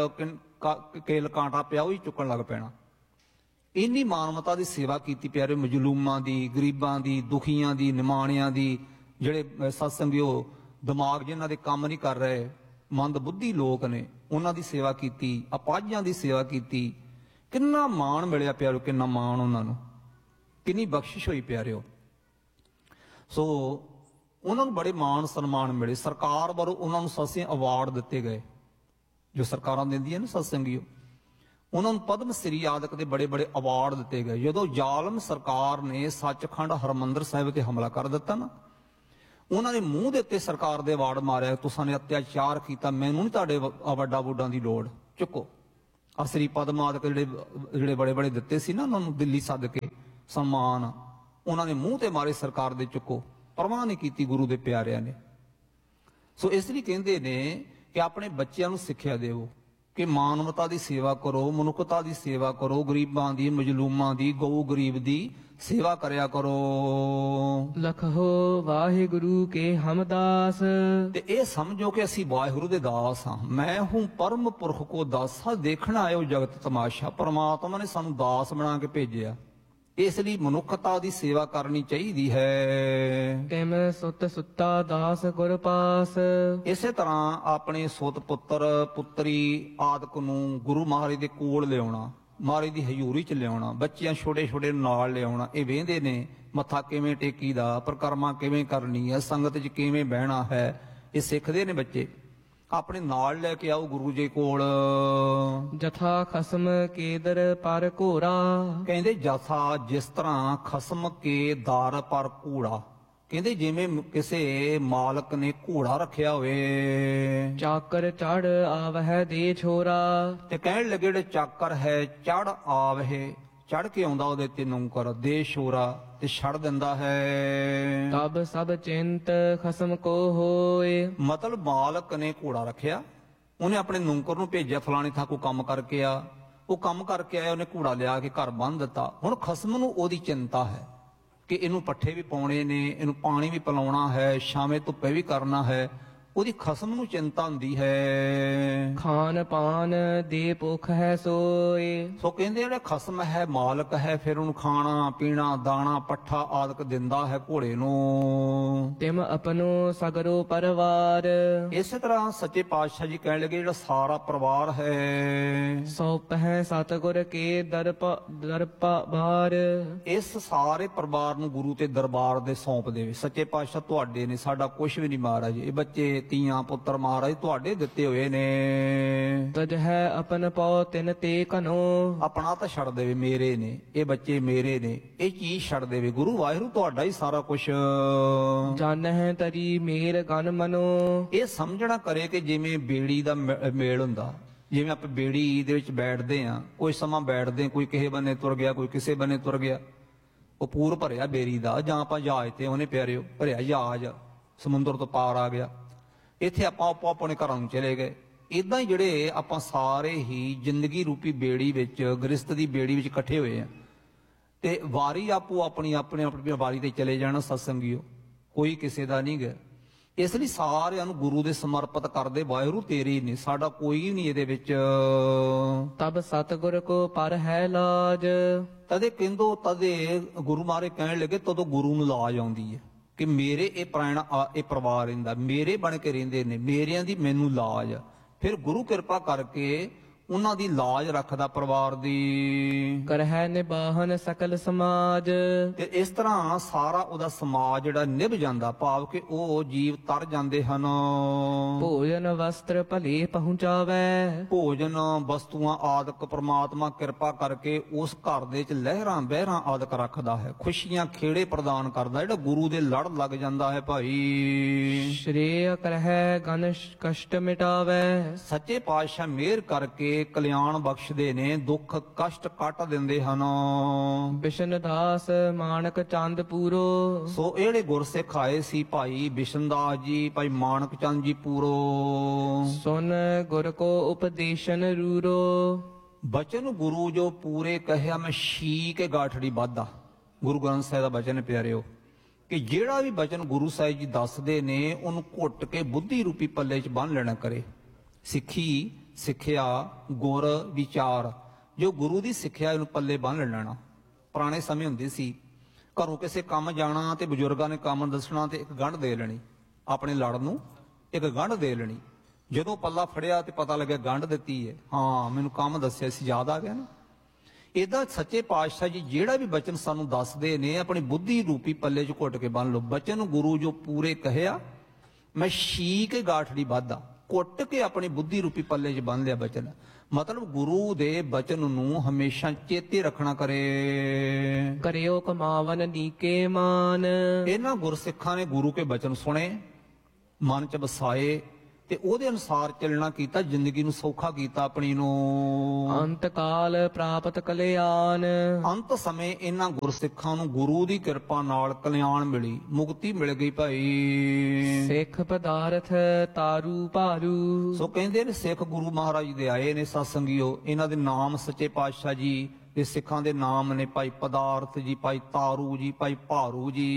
ਕੇਲ ਕਾਂਟਾ ਪਿਆ, ਉਹੀ ਚੁੱਕਣ ਲੱਗ ਪੈਣਾ। ਇੰਨੀ ਮਾਨਵਤਾ ਦੀ ਸੇਵਾ ਕੀਤੀ ਪਿਆਰੇ, ਮਜਲੂਮਾਂ ਦੀ, ਗਰੀਬਾਂ ਦੀ, ਦੁਖੀਆਂ ਦੀ, ਨਿਮਾਣਿਆਂ ਦੀ, ਜਿਹੜੇ ਸਤਸੰਗਿਓ ਦਿਮਾਗ ਜਿਨ੍ਹਾਂ ਦੇ ਕੰਮ ਨਹੀਂ ਕਰ ਰਹੇ, ਮੰਦ ਬੁੱਧੀ ਲੋਕ ਨੇ, ਉਹਨਾਂ ਦੀ ਸੇਵਾ ਕੀਤੀ, ਅਪਾਹਜਾਂ ਦੀ ਸੇਵਾ ਕੀਤੀ। ਕਿੰਨਾ ਮਾਣ ਮਿਲਿਆ ਪਿਆਰਿਓ, ਕਿੰਨਾ ਮਾਣ ਉਹਨਾਂ ਨੂੰ, ਕਿੰਨੀ ਬਖਸ਼ਿਸ਼ ਹੋਈ ਪਿਆਰਿਓ। ਸੋ ਉਹਨਾਂ ਨੂੰ ਬੜੇ ਮਾਣ ਸਨਮਾਨ ਮਿਲੇ। ਸਰਕਾਰ ਵੱਲੋਂ ਉਹਨਾਂ ਨੂੰ ਸਸੇ ਅਵਾਰਡ ਦਿੱਤੇ ਗਏ, ਜੋ ਸਰਕਾਰਾਂ ਦਿੰਦੀਆਂ ਨੇ ਸਤਸੰਗੀਓ। ਉਹਨਾਂ ਨੂੰ ਪਦਮ ਸ੍ਰੀ ਆਦਿਕ ਦੇ ਬੜੇ ਬੜੇ ਅਵਾਰਡ ਦਿੱਤੇ ਗਏ। ਜਦੋਂ ਜ਼ਾਲਮ ਸਰਕਾਰ ਨੇ ਸੱਚਖੰਡ ਹਰਮੰਦਰ ਸਾਹਿਬ ਤੇ ਹਮਲਾ ਕਰ ਦਿੱਤਾ ਨਾ, ਉਹਨਾਂ ਨੇ ਮੂੰਹ ਦੇ ਉੱਤੇ ਸਰਕਾਰ ਦੇ ਅਵਾਰਡ ਮਾਰਿਆ, ਤੁਸਾਂ ਨੇ ਅਤਿਆਚਾਰ ਕੀਤਾ, ਮੈਨੂੰ ਨਹੀਂ ਤੁਹਾਡੇ ਵੱਡਾ ਬੁੱਢਾਂ ਦੀ ਲੋੜ, ਚੁੱਕੋ। ਆ ਸ੍ਰੀ ਪਦਮ ਆਦਿਕ ਜਿਹੜੇ ਬੜੇ ਬੜੇ ਦਿੱਤੇ ਸੀ ਨਾ ਉਹਨਾਂ ਨੂੰ ਦਿੱਲੀ ਸੱਦ ਕੇ ਸਨਮਾਨ, ਉਹਨਾਂ ਨੇ ਮੂੰਹ ਤੇ ਮਾਰੇ ਸਰਕਾਰ ਦੇ, ਚੁੱਕੋ। ਪਰਵਾਹ ਨਹੀਂ ਕੀਤੀ ਗੁਰੂ ਦੇ ਪਿਆਰਿਆਂ ਨੇ। ਸੋ ਇਸ ਲਈ ਕਹਿੰਦੇ ਨੇ ਕਿ ਆਪਣੇ ਬੱਚਿਆਂ ਨੂੰ ਸਿੱਖਿਆ ਦਿਓ ਕਿ ਮਾਨਵਤਾ ਦੀ ਸੇਵਾ ਕਰੋ, ਮਨੁੱਖਤਾ ਦੀ ਸੇਵਾ ਕਰੋ, ਗਰੀਬਾਂ ਦੀ, ਮਜਲੂਮਾਂ ਦੀ, ਗਊ ਗਰੀਬ ਦੀ ਸੇਵਾ ਕਰਿਆ ਕਰੋ। ਲਖੋ ਵਾਹਿਗੁਰੂ ਕੇ ਹਮਦਾਸ। ਤੇ ਇਹ ਸਮਝੋ ਕਿ ਅਸੀਂ ਵਾਹਿਗੁਰੂ ਦੇ ਦਾਸ ਹਾਂ। ਮੈਂ ਹੂੰ ਪਰਮ ਪੁਰਖ ਕੋ ਦਾਸਾ, ਦੇਖਣਾ ਆਇਓ ਜਗਤ ਤਮਾਸ਼ਾ। ਪਰਮਾਤਮਾ ਨੇ ਸਾਨੂੰ ਦਾਸ ਬਣਾ ਕੇ ਭੇਜਿਆ, ਇਸ ਲਈ ਮਨੁੱਖਤਾ ਦੀ ਸੇਵਾ ਕਰਨੀ ਚਾਹੀਦੀ ਹੈ। ਤਿਮ ਸੁਤ ਸੁੱਤਾ ਦਾਸ ਗੁਰ ਪਾਸ। ਇਸੇ ਤਰ੍ਹਾਂ ਆਪਣੇ ਸੁਤ ਪੁੱਤਰ ਪੁੱਤਰੀ ਆਦਿਕ ਨੂੰ ਗੁਰੂ ਮਹਾਰਾਜ ਦੇ ਕੋਲ ਲਿਆਉਣਾ, ਮਹਾਰਾਜ ਦੀ ਹਜ਼ੂਰੀ ਚ ਲਿਆਉਣਾ, ਬੱਚਿਆਂ ਛੋਟੇ ਛੋਟੇ ਨਾਲ ਲਿਆਉਣਾ। ਇਹ ਵੇਂਦੇ ਨੇ ਮੱਥਾ ਕਿਵੇਂ ਟੇਕੀ ਦਾ, ਪਰਿਕਰਮਾ ਕਿਵੇਂ ਕਰਨੀ ਹੈ, ਸੰਗਤ ਚ ਕਿਵੇਂ ਬਹਿਣਾ ਹੈ, ਇਹ ਸਿੱਖਦੇ ਨੇ ਬੱਚੇ। ਆਪਣੇ ਨਾਲ ਲੈ ਕੇ ਆਓ ਗੁਰੂ ਜੀ ਕੋਲ। ਜਥਾ ਖਸਮ ਕੇਦਰ ਪਰ ਘੋਰਾ। ਕਹਿੰਦੇ ਜਥਾ ਜਿਸ ਤਰ੍ਹਾਂ ਖਸਮ ਕੇ ਦਰ ਪਰ ਘੋੜਾ, ਕਹਿੰਦੇ ਜਿਵੇਂ ਕਿਸੇ ਮਾਲਕ ਨੇ ਘੋੜਾ ਰੱਖਿਆ ਹੋਵੇ। ਚਾਕਰ ਚੜ ਆਵਹਿ ਦੇ ਛੋਰਾ। ਤੇ ਕਹਿਣ ਲੱਗੇ ਜਿਹੜੇ ਚਾਕਰ ਹੈ ਚੜ ਆਵਹਿ, ਚੜ ਕੇ ਆਉਂਦਾ ਉਹਦੇ ਤੇ ਨੌਕਰ, ਦੇ ਸ਼ੋਰਾ ਤੇ ਛੱਡ ਦਿੰਦਾ ਹੈ। ਤਬ ਸਭ ਚਿੰਤ ਖਸਮ ਕੋ ਹੋਏ। ਮਤਲਬ ਮਾਲਕ ਨੇ ਘੋੜਾ ਰੱਖਿਆ, ਉਹਨੇ ਆਪਣੇ ਨੌਕਰ ਨੂੰ ਭੇਜਿਆ ਫਲਾਣੇ ਥਾਂ ਕੋ ਕੰਮ ਕਰਕੇ ਆ, ਉਹ ਕੰਮ ਕਰਕੇ ਆਇਆ, ਉਹਨੇ ਘੋੜਾ ਲਿਆ ਕੇ ਘਰ ਬੰਨ੍ਹ ਦਿੱਤਾ। ਹੁਣ ਖਸਮ ਨੂੰ ਉਹਦੀ ਚਿੰਤਾ ਹੈ ਕਿ ਇਹਨੂੰ ਪੱਠੇ ਵੀ ਪਾਉਣੇ ਨੇ, ਇਹਨੂੰ ਪਾਣੀ ਵੀ ਪਿਲਾਉਣਾ ਹੈ, ਛਾਵੇਂ ਧੁੱਪੇ ਵੀ ਕਰਨਾ ਹੈ, ਉਹਦੀ ਖਸਮ ਨੂੰ ਚਿੰਤਾ ਹੁੰਦੀ ਹੈ। ਖਾਨ ਪਾਨ ਦੇ ਭੁਖ ਹੈ ਸੋਏ। ਸੋ ਕਹਿੰਦੇ ਜਿਹੜੇ ਖਸਮ ਹੈ ਮਾਲਕ ਹੈ, ਫਿਰ ਉਹਨੂੰ ਖਾਣਾ ਪੀਣਾ ਦਾਣਾ ਪੱਠਾ ਆਦਿਕ ਦਿੰਦਾ ਹੈ ਘੋੜੇ ਨੂੰ। ਤਿਮ ਆਪਣੋ ਸਗਰੋ ਪਰਿਵਾਰ। ਇਸੇ ਤਰ੍ਹਾਂ ਸੱਚੇ ਪਾਤਸ਼ਾਹ ਜੀ ਕਹਿਣ ਲੱਗੇ ਜਿਹੜਾ ਸਾਰਾ ਪਰਿਵਾਰ ਹੈ ਸੌਪ ਹੈ ਸਤਿਗੁਰ ਕੇ ਦਰਪਾ ਬਾਰ। ਇਸ ਸਾਰੇ ਪਰਿਵਾਰ ਨੂੰ ਗੁਰੂ ਤੇ ਦਰਬਾਰ ਦੇ ਸੌਂਪ ਦੇਵੇ। ਸੱਚੇ ਪਾਤਸ਼ਾਹ ਤੁਹਾਡੇ ਨੇ, ਸਾਡਾ ਕੁਝ ਵੀ ਨਹੀਂ ਮਹਾਰਾਜ। ਇਹ ਬੱਚੇ ਧੀਆਂ ਪੁੱਤਰ ਮਹਾਰਾਜ ਤੁਹਾਡੇ ਦਿੱਤੇ ਹੋਏ ਨੇ। ਤਜ ਹੈ ਆਪਨ ਪਉ ਤਿਨ ਤੇ ਕਨੋ। ਆਪਣਾ ਤਾਂ ਛੱਡ ਦੇਵੇ, ਮੇਰੇ ਨੇ ਇਹ ਬੱਚੇ, ਮੇਰੇ ਨੇ ਇਹ ਚੀਜ਼ ਛੱਡ ਦੇਵੇ। ਗੁਰੂ ਵਾਹਿਗੁਰੂ ਤੁਹਾਡਾ ਹੀ ਸਾਰਾ ਕੁਝ। ਜਨ ਹੈ ਤਰੀ ਮੇਰ ਗਨ ਮਨੋ। ਇਹ ਸਮਝਣਾ ਕਰੇ ਕਿ ਜਿਵੇਂ ਬੇੜੀ ਦਾ ਮੇਲ ਹੁੰਦਾ, ਜਿਵੇਂ ਆਪਾਂ ਬੇੜੀ ਦੇ ਵਿੱਚ ਬੈਠਦੇ ਆ, ਕੋਈ ਸਮਾਂ ਬੈਠਦੇ, ਕੋਈ ਕਿਸੇ ਬੰਨੇ ਤੁਰ ਗਿਆ, ਕੋਈ ਕਿਸੇ ਬੰਨੇ ਤੁਰ ਗਿਆ, ਉਹ ਪੂਰ ਭਰਿਆ ਬੇੜੀ ਦਾ। ਜਾਂ ਆਪਾਂ ਜਹਾਜ਼ ਤੇ ਉਹਨੇ ਪਿਆਰਿਓ ਭਰਿਆ ਜਹਾਜ਼, ਸਮੁੰਦਰ ਤੋਂ ਪਾਰ ਆ ਗਿਆ, ਇੱਥੇ ਆਪਾਂ ਆਪੋ ਆਪਣੇ ਘਰਾਂ ਨੂੰ ਚਲੇ ਗਏ। ਇਦਾਂ ਹੀ ਜਿਹੜੇ ਆਪਾਂ ਸਾਰੇ ਹੀ ਜ਼ਿੰਦਗੀ ਰੂਪੀ ਬੇੜੀ ਵਿੱਚ, ਗ੍ਰਸਤ ਦੀ ਬੇੜੀ ਵਿੱਚ ਇਕੱਠੇ ਹੋਏ ਆ, ਤੇ ਵਾਰੀ ਆਪੋ ਆਪਣੀ ਆਪਣੇ ਆਪਣੀ ਵਾਰੀ ਤੇ ਚਲੇ ਜਾਣਾ ਸਤਸੰਗੀਓ, ਕੋਈ ਕਿਸੇ ਦਾ ਨਹੀਂ ਗਾ। ਇਸ ਲਈ ਸਾਰਿਆਂ ਨੂੰ ਗੁਰੂ ਦੇ ਸਮਰਪਿਤ ਕਰਦੇ। ਵਾਹਿਗੁਰੂ ਤੇਰੀ ਨੇ, ਸਾਡਾ ਕੋਈ ਨਹੀਂ ਇਹਦੇ ਵਿੱਚ। ਤਬ ਸਤਿਗੁਰ ਕੋ ਪਰ ਹੈ ਲਾਜ। ਤਦੇ ਕਹਿੰਦੋ, ਤਦੇ ਗੁਰੂ ਮਹਾਰਾਜ ਕਹਿਣ ਲੱਗੇ ਤਦੋਂ ਗੁਰੂ ਨੂੰ ਲਾਜ ਆਉਂਦੀ ਹੈ ਕਿ ਮੇਰੇ ਇਹ ਪ੍ਰਾਣ ਇਹ ਪਰਿਵਾਰ ਰਹਿੰਦਾ, ਮੇਰੇ ਬਣ ਕੇ ਰਹਿੰਦੇ ਨੇ, ਮੇਰਿਆਂ ਦੀ ਮੈਨੂੰ ਲਾਜ। ਫਿਰ ਗੁਰੂ ਕਿਰਪਾ ਕਰਕੇ ਉਹਨਾਂ ਦੀ ਲਾਜ ਰੱਖਦਾ ਪਰਿਵਾਰ ਦੀ। ਕਰਹਿ ਨਿਬਾਹਨ ਸਕਲ ਸਮਾਜ। ਤੇ ਇਸ ਤਰ੍ਹਾਂ ਸਾਰਾ ਉਹਦਾ ਸਮਾਜ ਜਿਹੜਾ ਨਿਭ ਜਾਂਦਾ, ਭਾਵ ਕਿ ਉਹ ਜੀਵ ਤਰ ਜਾਂਦੇ ਹਨ। ਭੋਜਨ ਵਸਤਰ ਭਲੇ ਪਹੁੰਚਾਵੇ। ਭੋਜਨ ਵਸਤੂਆਂ ਆਦਿਕ ਪ੍ਰਮਾਤਮਾ ਕਿਰਪਾ ਕਰਕੇ ਉਸ ਘਰ ਦੇ ਵਿੱਚ ਲਹਿਰਾਂ ਬਹਿਰਾਂ ਆਦਿਕ ਰੱਖਦਾ ਹੈ, ਖੁਸ਼ੀਆਂ ਖੇੜੇ ਪ੍ਰਦਾਨ ਕਰਦਾ। ਜਿਹੜਾ ਗੁਰੂ ਦੇ ਲੜ ਲੱਗ ਜਾਂਦਾ ਹੈ ਭਾਈ, ਸ਼੍ਰੇਯ ਕਰਹਿ ਗਨ ਕਸ਼ਟ ਮਿਟਾਵੇ। ਸੱਚੇ ਪਾਤਸ਼ਾਹ ਮਿਹਰ ਕਰਕੇ ਕਲਿਆਣ ਬਖਸ਼ਦੇ ਨੇ, ਦੁੱਖ ਕਸ਼ਟ ਕੱਟ ਦਿੰਦੇ ਹਨ। ਬਿਸ਼ਨ ਦਾਸ ਮਾਨਕ ਚੰਦ ਪੂਰੋ। ਸੋ ਇਹ ਜਿਹੜੇ ਗੁਰਸਿੱਖ ਆਏ ਸੀ ਭਾਈ ਬਿਸ਼ਨ ਦਾਸ ਜੀ, ਭਾਈ ਮਾਨਕ ਚੰਦ ਜੀ ਪੂਰੋ। ਸੁਨ ਗੁਰ ਕੋ ਉਪਦੇਸ਼ਨ ਰੂਰੋ। ਬਚਨ ਗੁਰੂ ਜੋ ਪੂਰੇ ਕਹਿਆ, ਮੈਂ ਸ਼ੀ ਕੇ ਗਾਠੜੀ ਬਾਧਾ। ਗੁਰੂ ਗ੍ਰੰਥ ਸਾਹਿਬ ਦਾ ਬਚਨ ਪਿਆਰਿਓ ਕਿ ਜਿਹੜਾ ਵੀ ਬਚਨ ਗੁਰੂ ਸਾਹਿਬ ਜੀ ਦੱਸਦੇ ਨੇ, ਉਹਨੂੰ ਘੁੱਟ ਕੇ ਬੁੱਧੀ ਰੂਪੀ ਪੱਲੇ 'ਚ ਬੰਨ੍ਹ ਲੈਣਾ ਕਰੇ। ਸਿੱਖੀ ਸਿੱਖਿਆ ਗੁਰ ਵਿਚਾਰ, ਜੋ ਗੁਰੂ ਦੀ ਸਿੱਖਿਆ ਇਹਨੂੰ ਪੱਲੇ ਬੰਨ੍ਹ ਲੈਣਾ। ਪੁਰਾਣੇ ਸਮੇਂ ਹੁੰਦੇ ਸੀ, ਘਰੋਂ ਕਿਸੇ ਕੰਮ ਜਾਣਾ ਤੇ ਬਜ਼ੁਰਗਾਂ ਨੇ ਕੰਮ ਦੱਸਣਾ ਤੇ ਇੱਕ ਗੰਢ ਦੇ ਲੈਣੀ, ਆਪਣੇ ਲੜ ਨੂੰ ਇੱਕ ਗੰਢ ਦੇ ਲੈਣੀ। ਜਦੋਂ ਪੱਲਾ ਫੜਿਆ ਤੇ ਪਤਾ ਲੱਗਿਆ ਗੰਢ ਦਿੱਤੀ ਹੈ, ਹਾਂ ਮੈਨੂੰ ਕੰਮ ਦੱਸਿਆ ਸੀ, ਯਾਦ ਆ ਗਿਆ ਨਾ। ਇਹਦਾ ਸੱਚੇ ਪਾਤਸ਼ਾਹ ਜੀ ਜਿਹੜਾ ਵੀ ਬਚਨ ਸਾਨੂੰ ਦੱਸਦੇ ਨੇ ਆਪਣੀ ਬੁੱਧੀ ਰੂਪੀ ਪੱਲੇ 'ਚ ਘੁੱਟ ਕੇ ਬੰਨ ਲਓ। ਬਚਨ ਗੁਰੂ ਜੋ ਪੂਰੇ ਕਹਿਆ ਮੈਂ ਸ਼ੀਕ ਗਾਠੜੀ ਬਾਧਾ, ਘੁੱਟ ਕੇ ਆਪਣੀ ਬੁੱਧੀ ਰੂਪੀ ਪੱਲੇ 'ਚ ਬੰਨ ਲਿਆ ਬਚਨ। ਮਤਲਬ ਗੁਰੂ ਦੇ ਬਚਨ ਨੂੰ ਹਮੇਸ਼ਾ ਚੇਤੇ ਰੱਖਣਾ ਕਰੇ। ਕਰਿਓ ਕਮਾਵਨ ਨੀਕੇ ਮਾਨ। ਇਹਨਾਂ ਗੁਰਸਿੱਖਾਂ ਨੇ ਗੁਰੂ ਕੇ ਬਚਨ ਸੁਣੇ, ਮਨ 'ਚ ਵਸਾਏ ਤੇ ਉਹਦੇ ਅਨੁਸਾਰ ਚੱਲਣਾ ਕੀਤਾ, ਜ਼ਿੰਦਗੀ ਨੂੰ ਸੌਖਾ ਕੀਤਾ ਆਪਣੀ ਨੂੰ। ਅੰਤ ਕਾਲ ਪ੍ਰਾਪਤ ਕਲਿਆਣ। ਅੰਤ ਸਮੇਂ ਇਹਨਾਂ ਗੁਰਸਿੱਖਾਂ ਨੂੰ ਗੁਰੂ ਦੀ ਕਿਰਪਾ ਨਾਲ ਕਲਿਆਣ ਮਿਲੀ, ਮੁਕਤੀ ਮਿਲ ਗਈ ਭਾਈ। ਸਿੱਖ ਪਦਾਰਥ ਤਾਰੂ ਭਾਰੂ। ਸੋ ਕਹਿੰਦੇ ਨੇ ਸਿੱਖ ਗੁਰੂ ਮਹਾਰਾਜ ਜੀ ਦੇ ਆਏ ਨੇ ਸਤਸੰਗੀਓ, ਇਹਨਾਂ ਦੇ ਨਾਮ ਸੱਚੇ ਪਾਤਸ਼ਾਹ ਜੀ ਦੇ ਸਿੱਖਾਂ ਦੇ ਨਾਮ ਨੇ ਭਾਈ ਪਦਾਰਥ ਜੀ, ਭਾਈ ਤਾਰੂ ਜੀ, ਭਾਈ ਭਾਰੂ ਜੀ।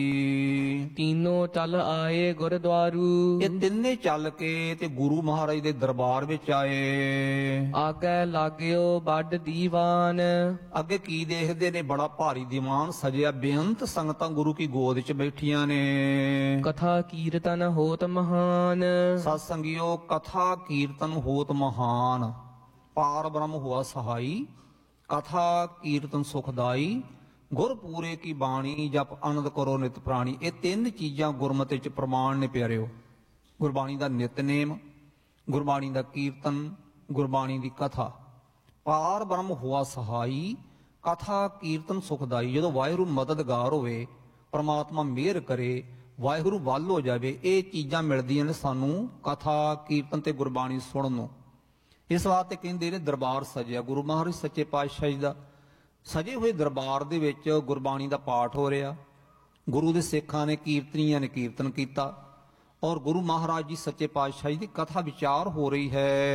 ਤੀਨੋਂ ਚੱਲ ਆਏ ਗੁਰਦੁਆਰੂ। ਇਹ ਤਿੰਨੇ ਚੱਲ ਕੇ ਤੇ ਗੁਰੂ ਮਹਾਰਾਜ ਦੇ ਦਰਬਾਰ ਵਿੱਚ ਆਏ। ਆਗੇ ਲਾਗਿਓ ਵੱਡ ਦੀਵਾਨ। ਅੱਗੇ ਕੀ ਦੇਖਦੇ ਨੇ? ਬੜਾ ਭਾਰੀ ਦੀਵਾਨ ਸਜਿਆ, ਬੇਅੰਤ ਸੰਗਤਾਂ ਗੁਰੂ ਕੀ ਗੋਦ 'ਚ ਬੈਠੀਆਂ ਨੇ। ਕਥਾ ਕੀਰਤਨ ਹੋਤ ਮਹਾਨ। ਸਤਸੰਗੀਓ ਕਥਾ ਕੀਰਤਨ ਹੋਤ ਮਹਾਨ, ਪਾਰ ਬ੍ਰਹਮ ਹੁਆ ਸਹਾਈ, ਕਥਾ ਕੀਰਤਨ ਸੁਖਦਾਈ, ਗੁਰ ਪੂਰੇ ਕੀ ਬਾਣੀ ਜਪ ਆਨੰਦ ਕਰੋ ਨਿਤ ਪ੍ਰਾਣੀ। ਇਹ ਤਿੰਨ ਚੀਜ਼ਾਂ ਗੁਰਮਤਿ 'ਚ ਪ੍ਰਮਾਣ ਨੇ ਪਿਆਰਿਓ। ਗੁਰਬਾਣੀ ਦਾ ਨਿਤਨੇਮ, ਗੁਰਬਾਣੀ ਦਾ ਕੀਰਤਨ, ਗੁਰਬਾਣੀ ਦੀ ਕਥਾ। ਪਾਰ ਬ੍ਰਹਮ ਹੁਆ ਸਹਾਈ, ਕਥਾ ਕੀਰਤਨ ਸੁਖਦਾਈ। ਜਦੋਂ ਵਾਹਿਗੁਰੂ ਮਦਦਗਾਰ ਹੋਵੇ, ਪ੍ਰਮਾਤਮਾ ਮਿਹਰ ਕਰੇ, ਵਾਹਿਗੁਰੂ ਵੱਲ ਹੋ ਜਾਵੇ, ਇਹ ਚੀਜ਼ਾਂ ਮਿਲਦੀਆਂ ਨੇ ਸਾਨੂੰ ਕਥਾ ਕੀਰਤਨ ਤੇ ਗੁਰਬਾਣੀ ਸੁਣਨ ਨੂੰ। ਇਸ ਵਾਸਤੇ ਕਹਿੰਦੇ ਨੇ ਦਰਬਾਰ ਸਜਿਆ ਗੁਰੂ ਮਹਾਰਾਜ ਸੱਚੇ ਪਾਤਸ਼ਾਹ ਜੀ ਦਾ। ਸਜੇ ਹੋਏ ਦਰਬਾਰ ਦੇ ਵਿੱਚ ਗੁਰਬਾਣੀ ਦਾ ਪਾਠ ਹੋ ਰਿਹਾ, ਗੁਰੂ ਦੇ ਸਿੱਖਾਂ ਨੇ ਕੀਰਤਨੀਆਂ ਨੇ ਕੀਰਤਨ ਕੀਤਾ, ਔਰ ਗੁਰੂ ਮਹਾਰਾਜ ਜੀ ਸੱਚੇ ਪਾਤਸ਼ਾਹ ਜੀ ਦੀ ਕਥਾ ਵਿਚਾਰ ਹੋ ਰਹੀ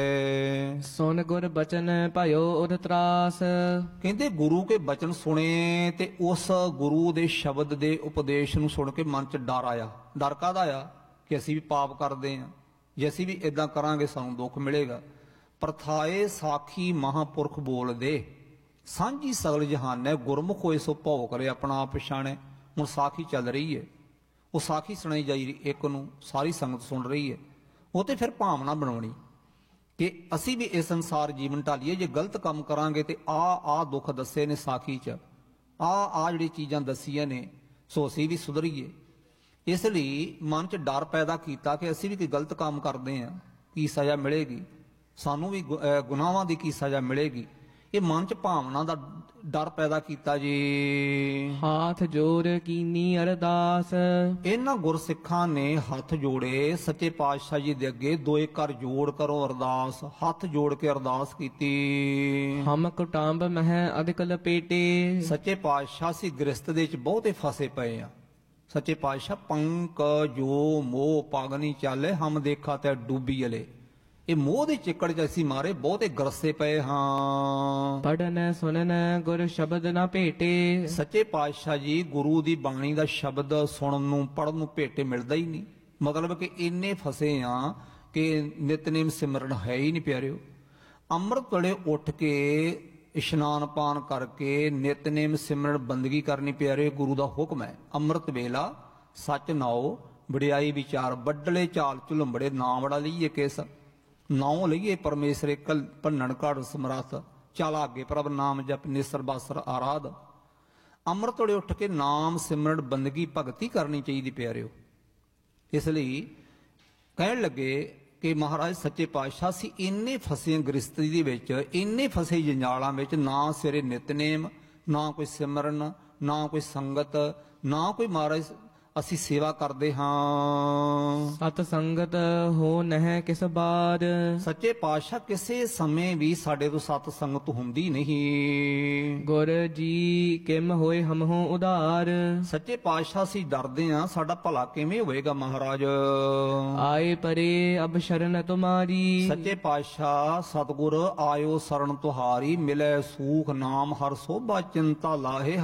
ਹੈ। ਸੁਨ ਗੁਰ ਬਚਨ ਭਇਓ ਉਦ ਤਰਾਸ। ਕਹਿੰਦੇ ਗੁਰੂ ਕੇ ਬਚਨ ਸੁਣੇ ਤੇ ਉਸ ਗੁਰੂ ਦੇ ਸ਼ਬਦ ਦੇ ਉਪਦੇਸ਼ ਨੂੰ ਸੁਣ ਕੇ ਮਨ 'ਚ ਡਰ ਆਇਆ। ਡਰ ਕਾਹਦਾ ਆਇਆ? ਕਿ ਅਸੀਂ ਵੀ ਪਾਪ ਕਰਦੇ ਹਾਂ, ਜੇ ਅਸੀਂ ਵੀ ਇਦਾਂ ਕਰਾਂਗੇ ਸਾਨੂੰ ਦੁੱਖ ਮਿਲੇਗਾ। ਪ੍ਰਥਾਏ ਸਾਖੀ ਮਹਾਪੁਰਖ ਬੋਲਦੇ, ਸਾਂਝੀ ਸਗਲ ਜਹਾਨੈ, ਗੁਰਮੁਖ ਹੋਏ ਸੋ ਭਉ ਕਰੇ ਆਪਣਾ ਆਪ ਪਛਾਣੈ। ਹੁਣ ਸਾਖੀ ਚੱਲ ਰਹੀ ਹੈ, ਉਹ ਸਾਖੀ ਸੁਣਾਈ ਜਾਈ ਇੱਕ ਨੂੰ, ਸਾਰੀ ਸੰਗਤ ਸੁਣ ਰਹੀ ਹੈ। ਉਹ ਤੇ ਫਿਰ ਭਾਵਨਾ ਬਣਾਉਣੀ ਕਿ ਅਸੀਂ ਵੀ ਇਸ ਸੰਸਾਰ ਜੀਵਨ ਢਾਲੀਏ, ਜੇ ਗਲਤ ਕੰਮ ਕਰਾਂਗੇ ਤੇ ਆ ਦੁੱਖ ਦੱਸੇ ਨੇ ਸਾਖੀ 'ਚ, ਆ ਜਿਹੜੀ ਚੀਜ਼ਾਂ ਦੱਸੀਆਂ ਨੇ, ਸੋ ਅਸੀਂ ਵੀ ਸੁਧਰੀਏ। ਇਸ ਲਈ ਮਨ 'ਚ ਡਰ ਪੈਦਾ ਕੀਤਾ ਕਿ ਅਸੀਂ ਵੀ ਕੋਈ ਗਲਤ ਕੰਮ ਕਰਦੇ ਹਾਂ, ਕੀ ਸਜ਼ਾ ਮਿਲੇਗੀ ਸਾਨੂੰ, ਵੀ ਗੁਨਾਹਾਂ ਦੀ ਕੀ ਸਜ਼ਾ ਮਿਲੇਗੀ। ਇਹ ਮਨ 'ਚ ਭਾਵਨਾ ਦਾ ਡਰ ਪੈਦਾ ਕੀਤਾ ਜੀ। ਹਾਥ ਜੋੜ ਕੀਨੀ ਅਰਦਾਸ। ਇਹਨਾਂ ਗੁਰਸਿੱਖਾਂ ਨੇ ਹੱਥ ਜੋੜੇ ਸੱਚੇ ਪਾਤਸ਼ਾਹ ਜੀ ਦੇ ਅੱਗੇ, ਦੋਏ ਕਰ ਜੋੜ ਕਰੋ ਅਰਦਾਸ। ਹੱਥ ਜੋੜ ਕੇ ਅਰਦਾਸ ਕੀਤੀ। ਹਮ ਕੁਟੰਬ ਮਹਿ ਅਧਿਕ ਲਪੇਟੇ। ਸੱਚੇ ਪਾਤਸ਼ਾਹ ਸੀ ਗ੍ਰਸਤ ਦੇ ਵਿੱਚ ਬਹੁਤੇ ਫਸੇ ਪਏ ਆ। ਸੱਚੇ ਪਾਤਸ਼ਾਹ ਪੰਕ ਜੋ ਮੋਹ ਪਾਗਨੀ ਚਾਲੇ, ਹਮ ਦੇਖਾ ਤੇ ਡੂਬੀ ਅਲੇ। ਇਹ ਮੋਹ ਦੇ ਚਿੱਕੜ 'ਚ ਅਸੀਂ ਮਾਰੇ, ਬਹੁਤੇ ਗਰਸੇ ਪਏ ਹਾਂ। ਪੜਨ ਸੁਣਨ ਗੁਰ ਸ਼ਬਦ ਨਾ ਭੇਟੇ। ਸੱਚੇ ਪਾਤਸ਼ਾਹ ਜੀ ਗੁਰੂ ਦੀ ਬਾਣੀ ਦਾ ਸ਼ਬਦ ਸੁਣਨ ਨੂੰ, ਪੜਨ ਨੂੰ ਭੇਟੇ ਮਿਲਦਾ ਹੀ ਨਹੀਂ। ਮਤਲਬ ਕਿ ਇੰਨੇ ਫਸੇ ਆ ਕਿ ਨਿਤਨੇਮ ਸਿਮਰਨ ਹੈ ਹੀ ਨਹੀਂ ਪਿਆਰਿਓ। ਅੰਮ੍ਰਿਤ ਵੇਲੇ ਉੱਠ ਕੇ ਇਸ਼ਨਾਨ ਪਾਨ ਕਰਕੇ ਨਿਤਨੇਮ ਸਿਮਰਨ ਬੰਦਗੀ ਕਰਨੀ ਪਿਆਰੇ, ਗੁਰੂ ਦਾ ਹੁਕਮ ਹੈ। ਅੰਮ੍ਰਿਤ ਵੇਲਾ ਸੱਚ ਨਾਓ, ਵਡਿਆਈ ਵਿਚਾਰ, ਵੱਡਲੇ ਚਾਲ ਝੁਲੰਬੜੇ, ਨਾਮ ਬੜਾ ਲਈਏ ਕਿਸ ਨਾਉ ਲਈਏ ਪਰਮੇਸ਼ਰ ਕਲ ਭੰਨਣ ਘੜ ਸਮਰੱਥ, ਚੱਲ ਅੱਗੇ ਪ੍ਰਭ ਨਾਮ ਜਪ ਨਿਸਰ ਬਾਸਰ ਆਰਾਧ। ਅੰਮ੍ਰਿਤ ਵੇਲੇ ਉੱਠ ਕੇ ਨਾਮ ਸਿਮਰਨ ਬੰਦਗੀ ਭਗਤੀ ਕਰਨੀ ਚਾਹੀਦੀ ਪਿਆਰਿਓ। ਇਸ ਲਈ ਕਹਿਣ ਲੱਗੇ ਕਿ ਮਹਾਰਾਜ ਸੱਚੇ ਪਾਤਸ਼ਾਹ ਸੀ ਇੰਨੇ ਫਸੇ ਗ੍ਰਸਤੀ ਦੇ ਵਿੱਚ, ਇੰਨੇ ਫਸੇ ਜੰਜਾਲਾਂ ਵਿੱਚ, ਨਾ ਸਿਰੇ ਨਿਤਨੇਮ, ਨਾ ਕੋਈ ਸਿਮਰਨ, ਨਾ ਕੋਈ ਸੰਗਤ, ਨਾ ਕੋਈ ਮਹਾਰਾਜ ਅਸੀਂ ਸੇਵਾ ਕਰਦੇ ਹਾਂ। ਸਤ ਸੰਗਤ ਹੋ ਨਹਿ ਕਿਸ ਬਾਦ। ਸੱਚੇ ਪਾਤਸ਼ਾਹ ਕਿਸੇ ਸਮੇਂ ਵੀ ਸਾਡੇ ਤੋਂ ਸਤ ਸੰਗਤ ਹੁੰਦੀ ਨਹੀਂ। ਗੁਰ ਜੀ ਕਿਮ ਹੋਏ ਹਮਹੁ ਉਧਾਰ। ਸੱਚੇ ਪਾਤਸ਼ਾਹ ਅਸੀਂ ਡਰਦੇ ਹਾਂ, ਸਾਡਾ ਭਲਾ ਕਿਵੇਂ ਹੋਏਗਾ ਮਹਾਰਾਜ। ਆਏ ਪਰੇ ਅਬ ਸ਼ਰਨ ਤੁਮਾਰੀ। ਸੱਚੇ ਪਾਤਸ਼ਾਹ ਸਤਿਗੁਰ ਆਇਓ ਸਰਣ ਤੁਹਾਰੀ, ਮਿਲੇ ਸੂਖ ਨਾਮ ਹਰ ਸੋਭਾ, ਚਿੰਤਾ ਲਾਹੇ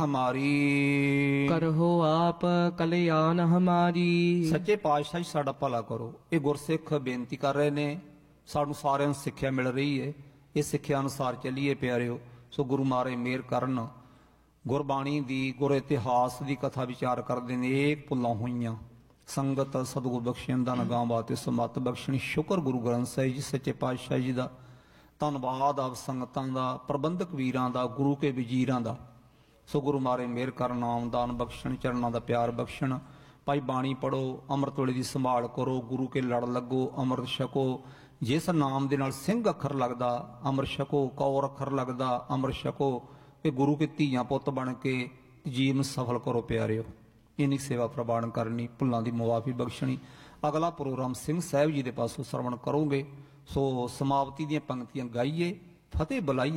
ਹਮਾਰੀ। ਕਰਹੁ ਆਪ ਕਲਿਆਣ ਹਮਾਰੀ। ਸੱਚੇ ਪਾਤਸ਼ਾਹ ਜੀ ਸਾਡਾ ਭਲਾ ਕਰੋ। ਇਹ ਗੁਰਸਿੱਖ ਬੇਨਤੀ ਕਰ ਰਹੇ ਨੇ, ਸਾਨੂੰ ਸਾਰਿਆਂ ਨੂੰ ਸਿੱਖਿਆ ਮਿਲ ਰਹੀ ਹੈ, ਇਹ ਸਿੱਖਿਆ ਅਨੁਸਾਰ ਚੱਲੀਏ ਪਿਆਰਿਓ। ਸੋ ਗੁਰੂ ਮਹਾਰਾਜ ਮਿਹਰ ਕਰਨ। ਗੁਰਬਾਣੀ ਦੀ, ਗੁਰ ਇਤਿਹਾਸ ਦੀ ਕਥਾ ਵਿਚਾਰ ਕਰਦੇ ਨੇ। ਏਕ ਭੁੱਲਾਂ ਹੋਈਆਂ ਸੰਗਤ ਸਤਿਗੁਰ ਬਖਸ਼ਣ ਦਾ ਨਗਾਂ ਬਾਤੇ ਸਮਤ ਬਖਸ਼ਣੀ। ਸ਼ੁਕਰ ਗੁਰੂ ਗ੍ਰੰਥ ਸਾਹਿਬ ਜੀ ਸੱਚੇ ਪਾਤਸ਼ਾਹ ਜੀ ਦਾ, ਧੰਨਵਾਦ ਆਪ ਸੰਗਤਾਂ ਦਾ, ਪ੍ਰਬੰਧਕ ਵੀਰਾਂ ਦਾ, ਗੁਰੂ ਕੇ ਵਜ਼ੀਰਾਂ ਦਾ। ਸੋ ਗੁਰੂ ਮਾਰੇ ਮਿਹਰ ਕਰਨ, ਨਾਮਦਾਨ ਬਖਸ਼ਣ, ਚਰਨਾਂ ਦਾ ਪਿਆਰ ਬਖਸ਼ਣ। ਭਾਈ ਬਾਣੀ ਪੜੋ, ਅੰਮ੍ਰਿਤ ਵੇਲੇ ਦੀ ਸੰਭਾਲ ਕਰੋ, ਗੁਰੂ ਕੇ ਲੜ ਲੱਗੋ, ਅੰਮ੍ਰਿਤ ਛਕੋ। ਜਿਸ ਨਾਮ ਦੇ ਨਾਲ ਸਿੰਘ ਅੱਖਰ ਲੱਗਦਾ ਅੰਮ੍ਰਿਤ ਛਕੋ, ਕੌਰ ਅੱਖਰ ਲੱਗਦਾ ਅੰਮ੍ਰਿਤ ਛਕੋ। ਤੇ ਗੁਰੂ ਕੇ ਧੀਆਂ ਪੁੱਤ ਬਣ ਕੇ ਜੀਵਨ ਸਫਲ ਕਰੋ ਪਿਆਰਿਓ। ਇੰਨੀ ਸੇਵਾ ਪ੍ਰਵਾਨ ਕਰਨੀ, ਭੁੱਲਾਂ ਦੀ ਮੁਆਫੀ ਬਖਸ਼ਣੀ। ਅਗਲਾ ਪ੍ਰੋਗਰਾਮ ਸਿੰਘ ਸਾਹਿਬ ਜੀ ਦੇ ਪਾਸੋਂ ਸਰਵਣ ਕਰੋਗੇ। ਸੋ ਸਮਾਪਤੀ ਦੀਆਂ ਪੰਕਤੀਆਂ ਗਾਈਏ, ਫਤਿਹ ਬੁਲਾਈਏ।